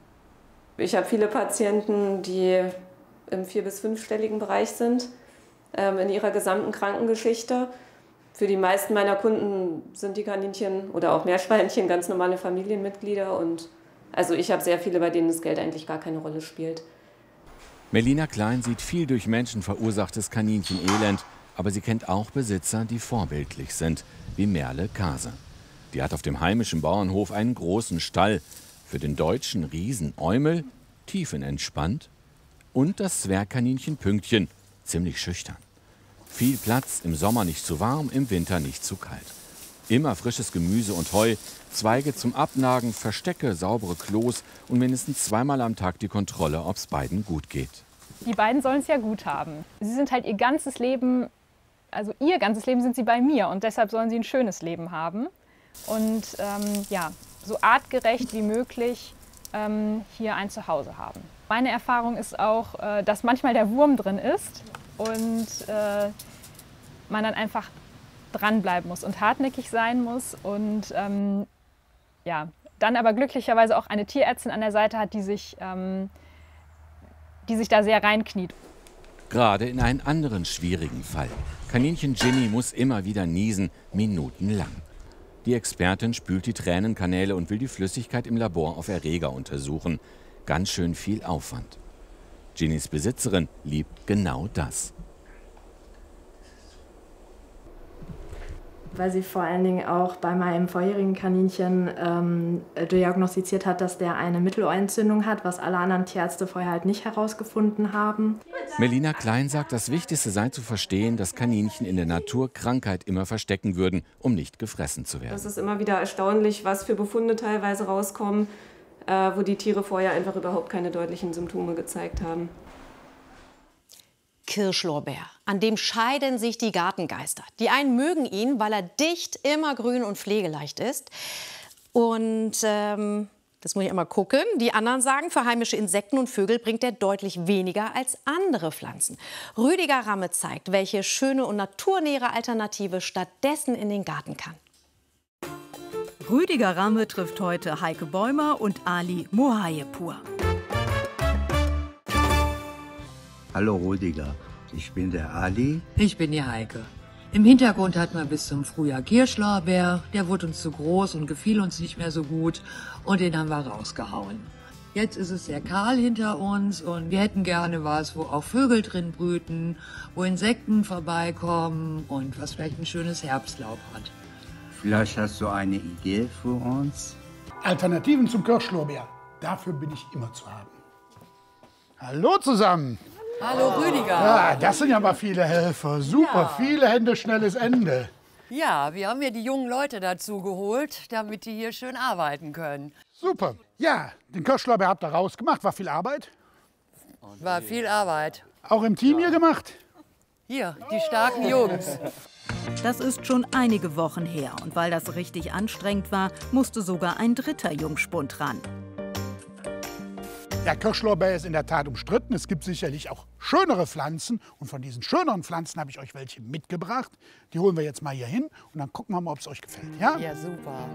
[SPEAKER 17] Ich habe viele Patienten, die im vier- bis fünfstelligen Bereich sind. ähm, in ihrer gesamten Krankengeschichte. Für die meisten meiner Kunden sind die Kaninchen oder auch Meerschweinchen ganz normale Familienmitglieder. Und also ich habe sehr viele, bei denen das Geld eigentlich gar keine Rolle spielt.
[SPEAKER 15] Melina Klein sieht viel durch Menschen verursachtes Kaninchenelend, aber sie kennt auch Besitzer, die vorbildlich sind, wie Merle Kase. Die hat auf dem heimischen Bauernhof einen großen Stall, für den deutschen Riesen Eumel tiefenentspannt und das Zwergkaninchen Pünktchen, ziemlich schüchtern. Viel Platz, im Sommer nicht zu warm, im Winter nicht zu kalt. Immer frisches Gemüse und Heu, Zweige zum Abnagen, Verstecke, saubere Klos und mindestens zweimal am Tag die Kontrolle, ob es beiden gut geht.
[SPEAKER 3] Die beiden sollen es ja gut haben. Sie sind halt ihr ganzes Leben, also ihr ganzes Leben sind sie bei mir und deshalb sollen sie ein schönes Leben haben. Und ähm, ja, so artgerecht wie möglich ähm, hier ein Zuhause haben. Meine Erfahrung ist auch, äh, dass manchmal der Wurm drin ist und äh, man dann einfach dranbleiben muss und hartnäckig sein muss und ähm, ja, dann aber glücklicherweise auch eine Tierärztin an der Seite hat, die sich, ähm, die sich da sehr reinkniet.
[SPEAKER 15] Gerade in einen anderen schwierigen Fall. Kaninchen Ginny muss immer wieder niesen, minutenlang. Die Expertin spült die Tränenkanäle und will die Flüssigkeit im Labor auf Erreger untersuchen. Ganz schön viel Aufwand. Ginnys Besitzerin liebt genau das.
[SPEAKER 13] Weil sie vor allen Dingen auch bei meinem vorherigen Kaninchen ähm, diagnostiziert hat, dass der eine Mittelohrentzündung hat, was alle anderen Tierärzte vorher halt nicht herausgefunden haben.
[SPEAKER 15] Melina Klein sagt, das Wichtigste sei zu verstehen, dass Kaninchen in der Natur Krankheit immer verstecken würden, um nicht gefressen zu werden.
[SPEAKER 17] Es ist immer wieder erstaunlich, was für Befunde teilweise rauskommen, äh, wo die Tiere vorher einfach überhaupt keine deutlichen Symptome gezeigt haben.
[SPEAKER 1] Kirschlorbeer. An dem scheiden sich die Gartengeister. Die einen mögen ihn, weil er dicht, immergrün und pflegeleicht ist. Und ähm, das muss ich immer gucken. Die anderen sagen, für heimische Insekten und Vögel bringt er deutlich weniger als andere Pflanzen. Rüdiger Ramme zeigt, welche schöne und naturnähere Alternative stattdessen in den Garten kann.
[SPEAKER 20] Rüdiger Ramme trifft heute Heike Bäumer und Ali Mohayepur.
[SPEAKER 23] Hallo Rüdiger, ich bin der Ali.
[SPEAKER 25] Ich bin die Heike. Im Hintergrund hatten wir bis zum Frühjahr Kirschlorbeer. Der wurde uns zu groß und gefiel uns nicht mehr so gut. Und den haben wir rausgehauen. Jetzt ist es sehr kahl hinter uns und wir hätten gerne was, wo auch Vögel drin brüten, wo Insekten vorbeikommen und was vielleicht ein schönes Herbstlaub hat.
[SPEAKER 23] Vielleicht hast du eine Idee für uns?
[SPEAKER 26] Alternativen zum Kirschlorbeer. Dafür bin ich immer zu haben. Hallo zusammen.
[SPEAKER 25] Hallo Rüdiger.
[SPEAKER 26] Ja, das sind ja mal viele Helfer. Super,
[SPEAKER 25] Ja.
[SPEAKER 26] viele Hände, schnelles Ende.
[SPEAKER 25] Ja, wir haben ja die jungen Leute dazu geholt, damit die hier schön arbeiten können.
[SPEAKER 26] Super. Ja, den Kirschlorbeer habt ihr rausgemacht. War viel Arbeit?
[SPEAKER 25] War viel Arbeit.
[SPEAKER 26] Auch im Team hier gemacht?
[SPEAKER 25] Hier, die starken Jungs.
[SPEAKER 20] Das ist schon einige Wochen her. Und weil das richtig anstrengend war, musste sogar ein dritter Jungspund ran.
[SPEAKER 26] Der Kirschlorbeer ist in der Tat umstritten. Es gibt sicherlich auch schönere Pflanzen. Und von diesen schöneren Pflanzen habe ich euch welche mitgebracht. Die holen wir jetzt mal hier hin und dann gucken wir mal, ob es euch gefällt. Ja?
[SPEAKER 25] Ja, super.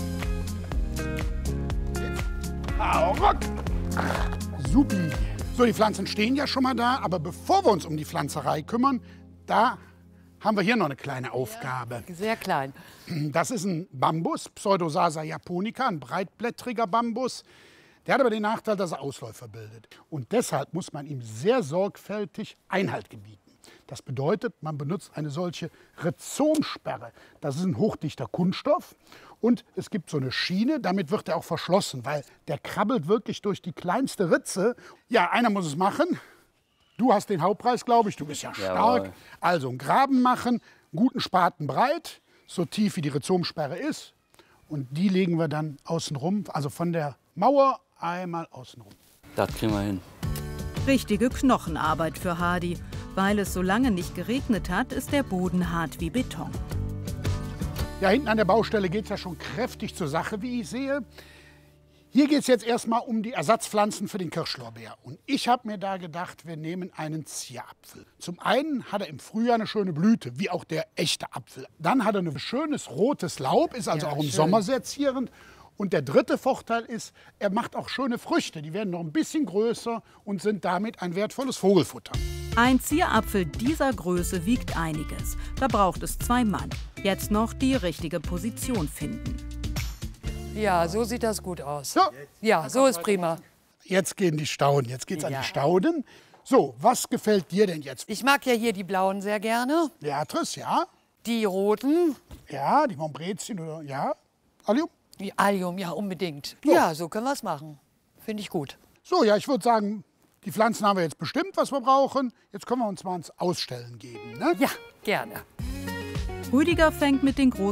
[SPEAKER 26] Hau ruck! Supi. So, die Pflanzen stehen ja schon mal da. Aber bevor wir uns um die Pflanzerei kümmern, da haben wir hier noch eine kleine Aufgabe.
[SPEAKER 25] Sehr klein.
[SPEAKER 26] Das ist ein Bambus, Pseudosasa japonica, ein breitblättriger Bambus. Der hat aber den Nachteil, dass er Ausläufer bildet. Und deshalb muss man ihm sehr sorgfältig Einhalt gebieten. Das bedeutet, man benutzt eine solche Rhizomsperre. Das ist ein hochdichter Kunststoff. Und es gibt so eine Schiene, damit wird er auch verschlossen, weil der krabbelt wirklich durch die kleinste Ritze. Ja, einer muss es machen. Du hast den Hauptpreis, glaube ich. Du bist ja stark.
[SPEAKER 23] Jawohl.
[SPEAKER 26] Also einen Graben machen, einen guten Spaten breit, so tief wie die Rhizomsperre ist. Und die legen wir dann außen rum, also von der Mauer einmal außenrum.
[SPEAKER 23] Das kriegen wir hin.
[SPEAKER 20] Richtige Knochenarbeit für Hardy. Weil es so lange nicht geregnet hat, ist der Boden hart wie Beton.
[SPEAKER 26] Ja, hinten an der Baustelle geht es ja schon kräftig zur Sache, wie ich sehe. Hier geht es jetzt erstmal um die Ersatzpflanzen für den Kirschlorbeer. Und ich habe mir da gedacht, wir nehmen einen Zierapfel. Zum einen hat er im Frühjahr eine schöne Blüte, wie auch der echte Apfel. Dann hat er ein schönes rotes Laub, ist also
[SPEAKER 25] Ja,
[SPEAKER 26] auch im
[SPEAKER 25] schön.
[SPEAKER 26] Sommer sehr zierend. Und der dritte Vorteil ist, er macht auch schöne Früchte. Die werden noch ein bisschen größer und sind damit ein wertvolles Vogelfutter.
[SPEAKER 20] Ein Zierapfel dieser Größe wiegt einiges. Da braucht es zwei Mann. Jetzt noch die richtige Position finden.
[SPEAKER 2] Ja, so sieht das gut aus. Ja, ja, so ist prima.
[SPEAKER 26] Jetzt gehen die Stauden, jetzt geht's ja. an die Stauden. So, was gefällt dir denn jetzt?
[SPEAKER 2] Ich mag ja hier die blauen sehr gerne.
[SPEAKER 26] Beatrice, ja.
[SPEAKER 2] Die roten.
[SPEAKER 26] Ja, die Montbrezien oder, ja. Allium?
[SPEAKER 2] Die Allium, ja, unbedingt.
[SPEAKER 26] So.
[SPEAKER 2] Ja, so können wir es machen. Finde ich gut.
[SPEAKER 26] So, ja, ich würde sagen, die Pflanzen haben wir jetzt bestimmt, was wir brauchen. Jetzt können wir uns mal ins Ausstellen geben, ne?
[SPEAKER 2] Ja, gerne.
[SPEAKER 20] Rüdiger fängt mit den großen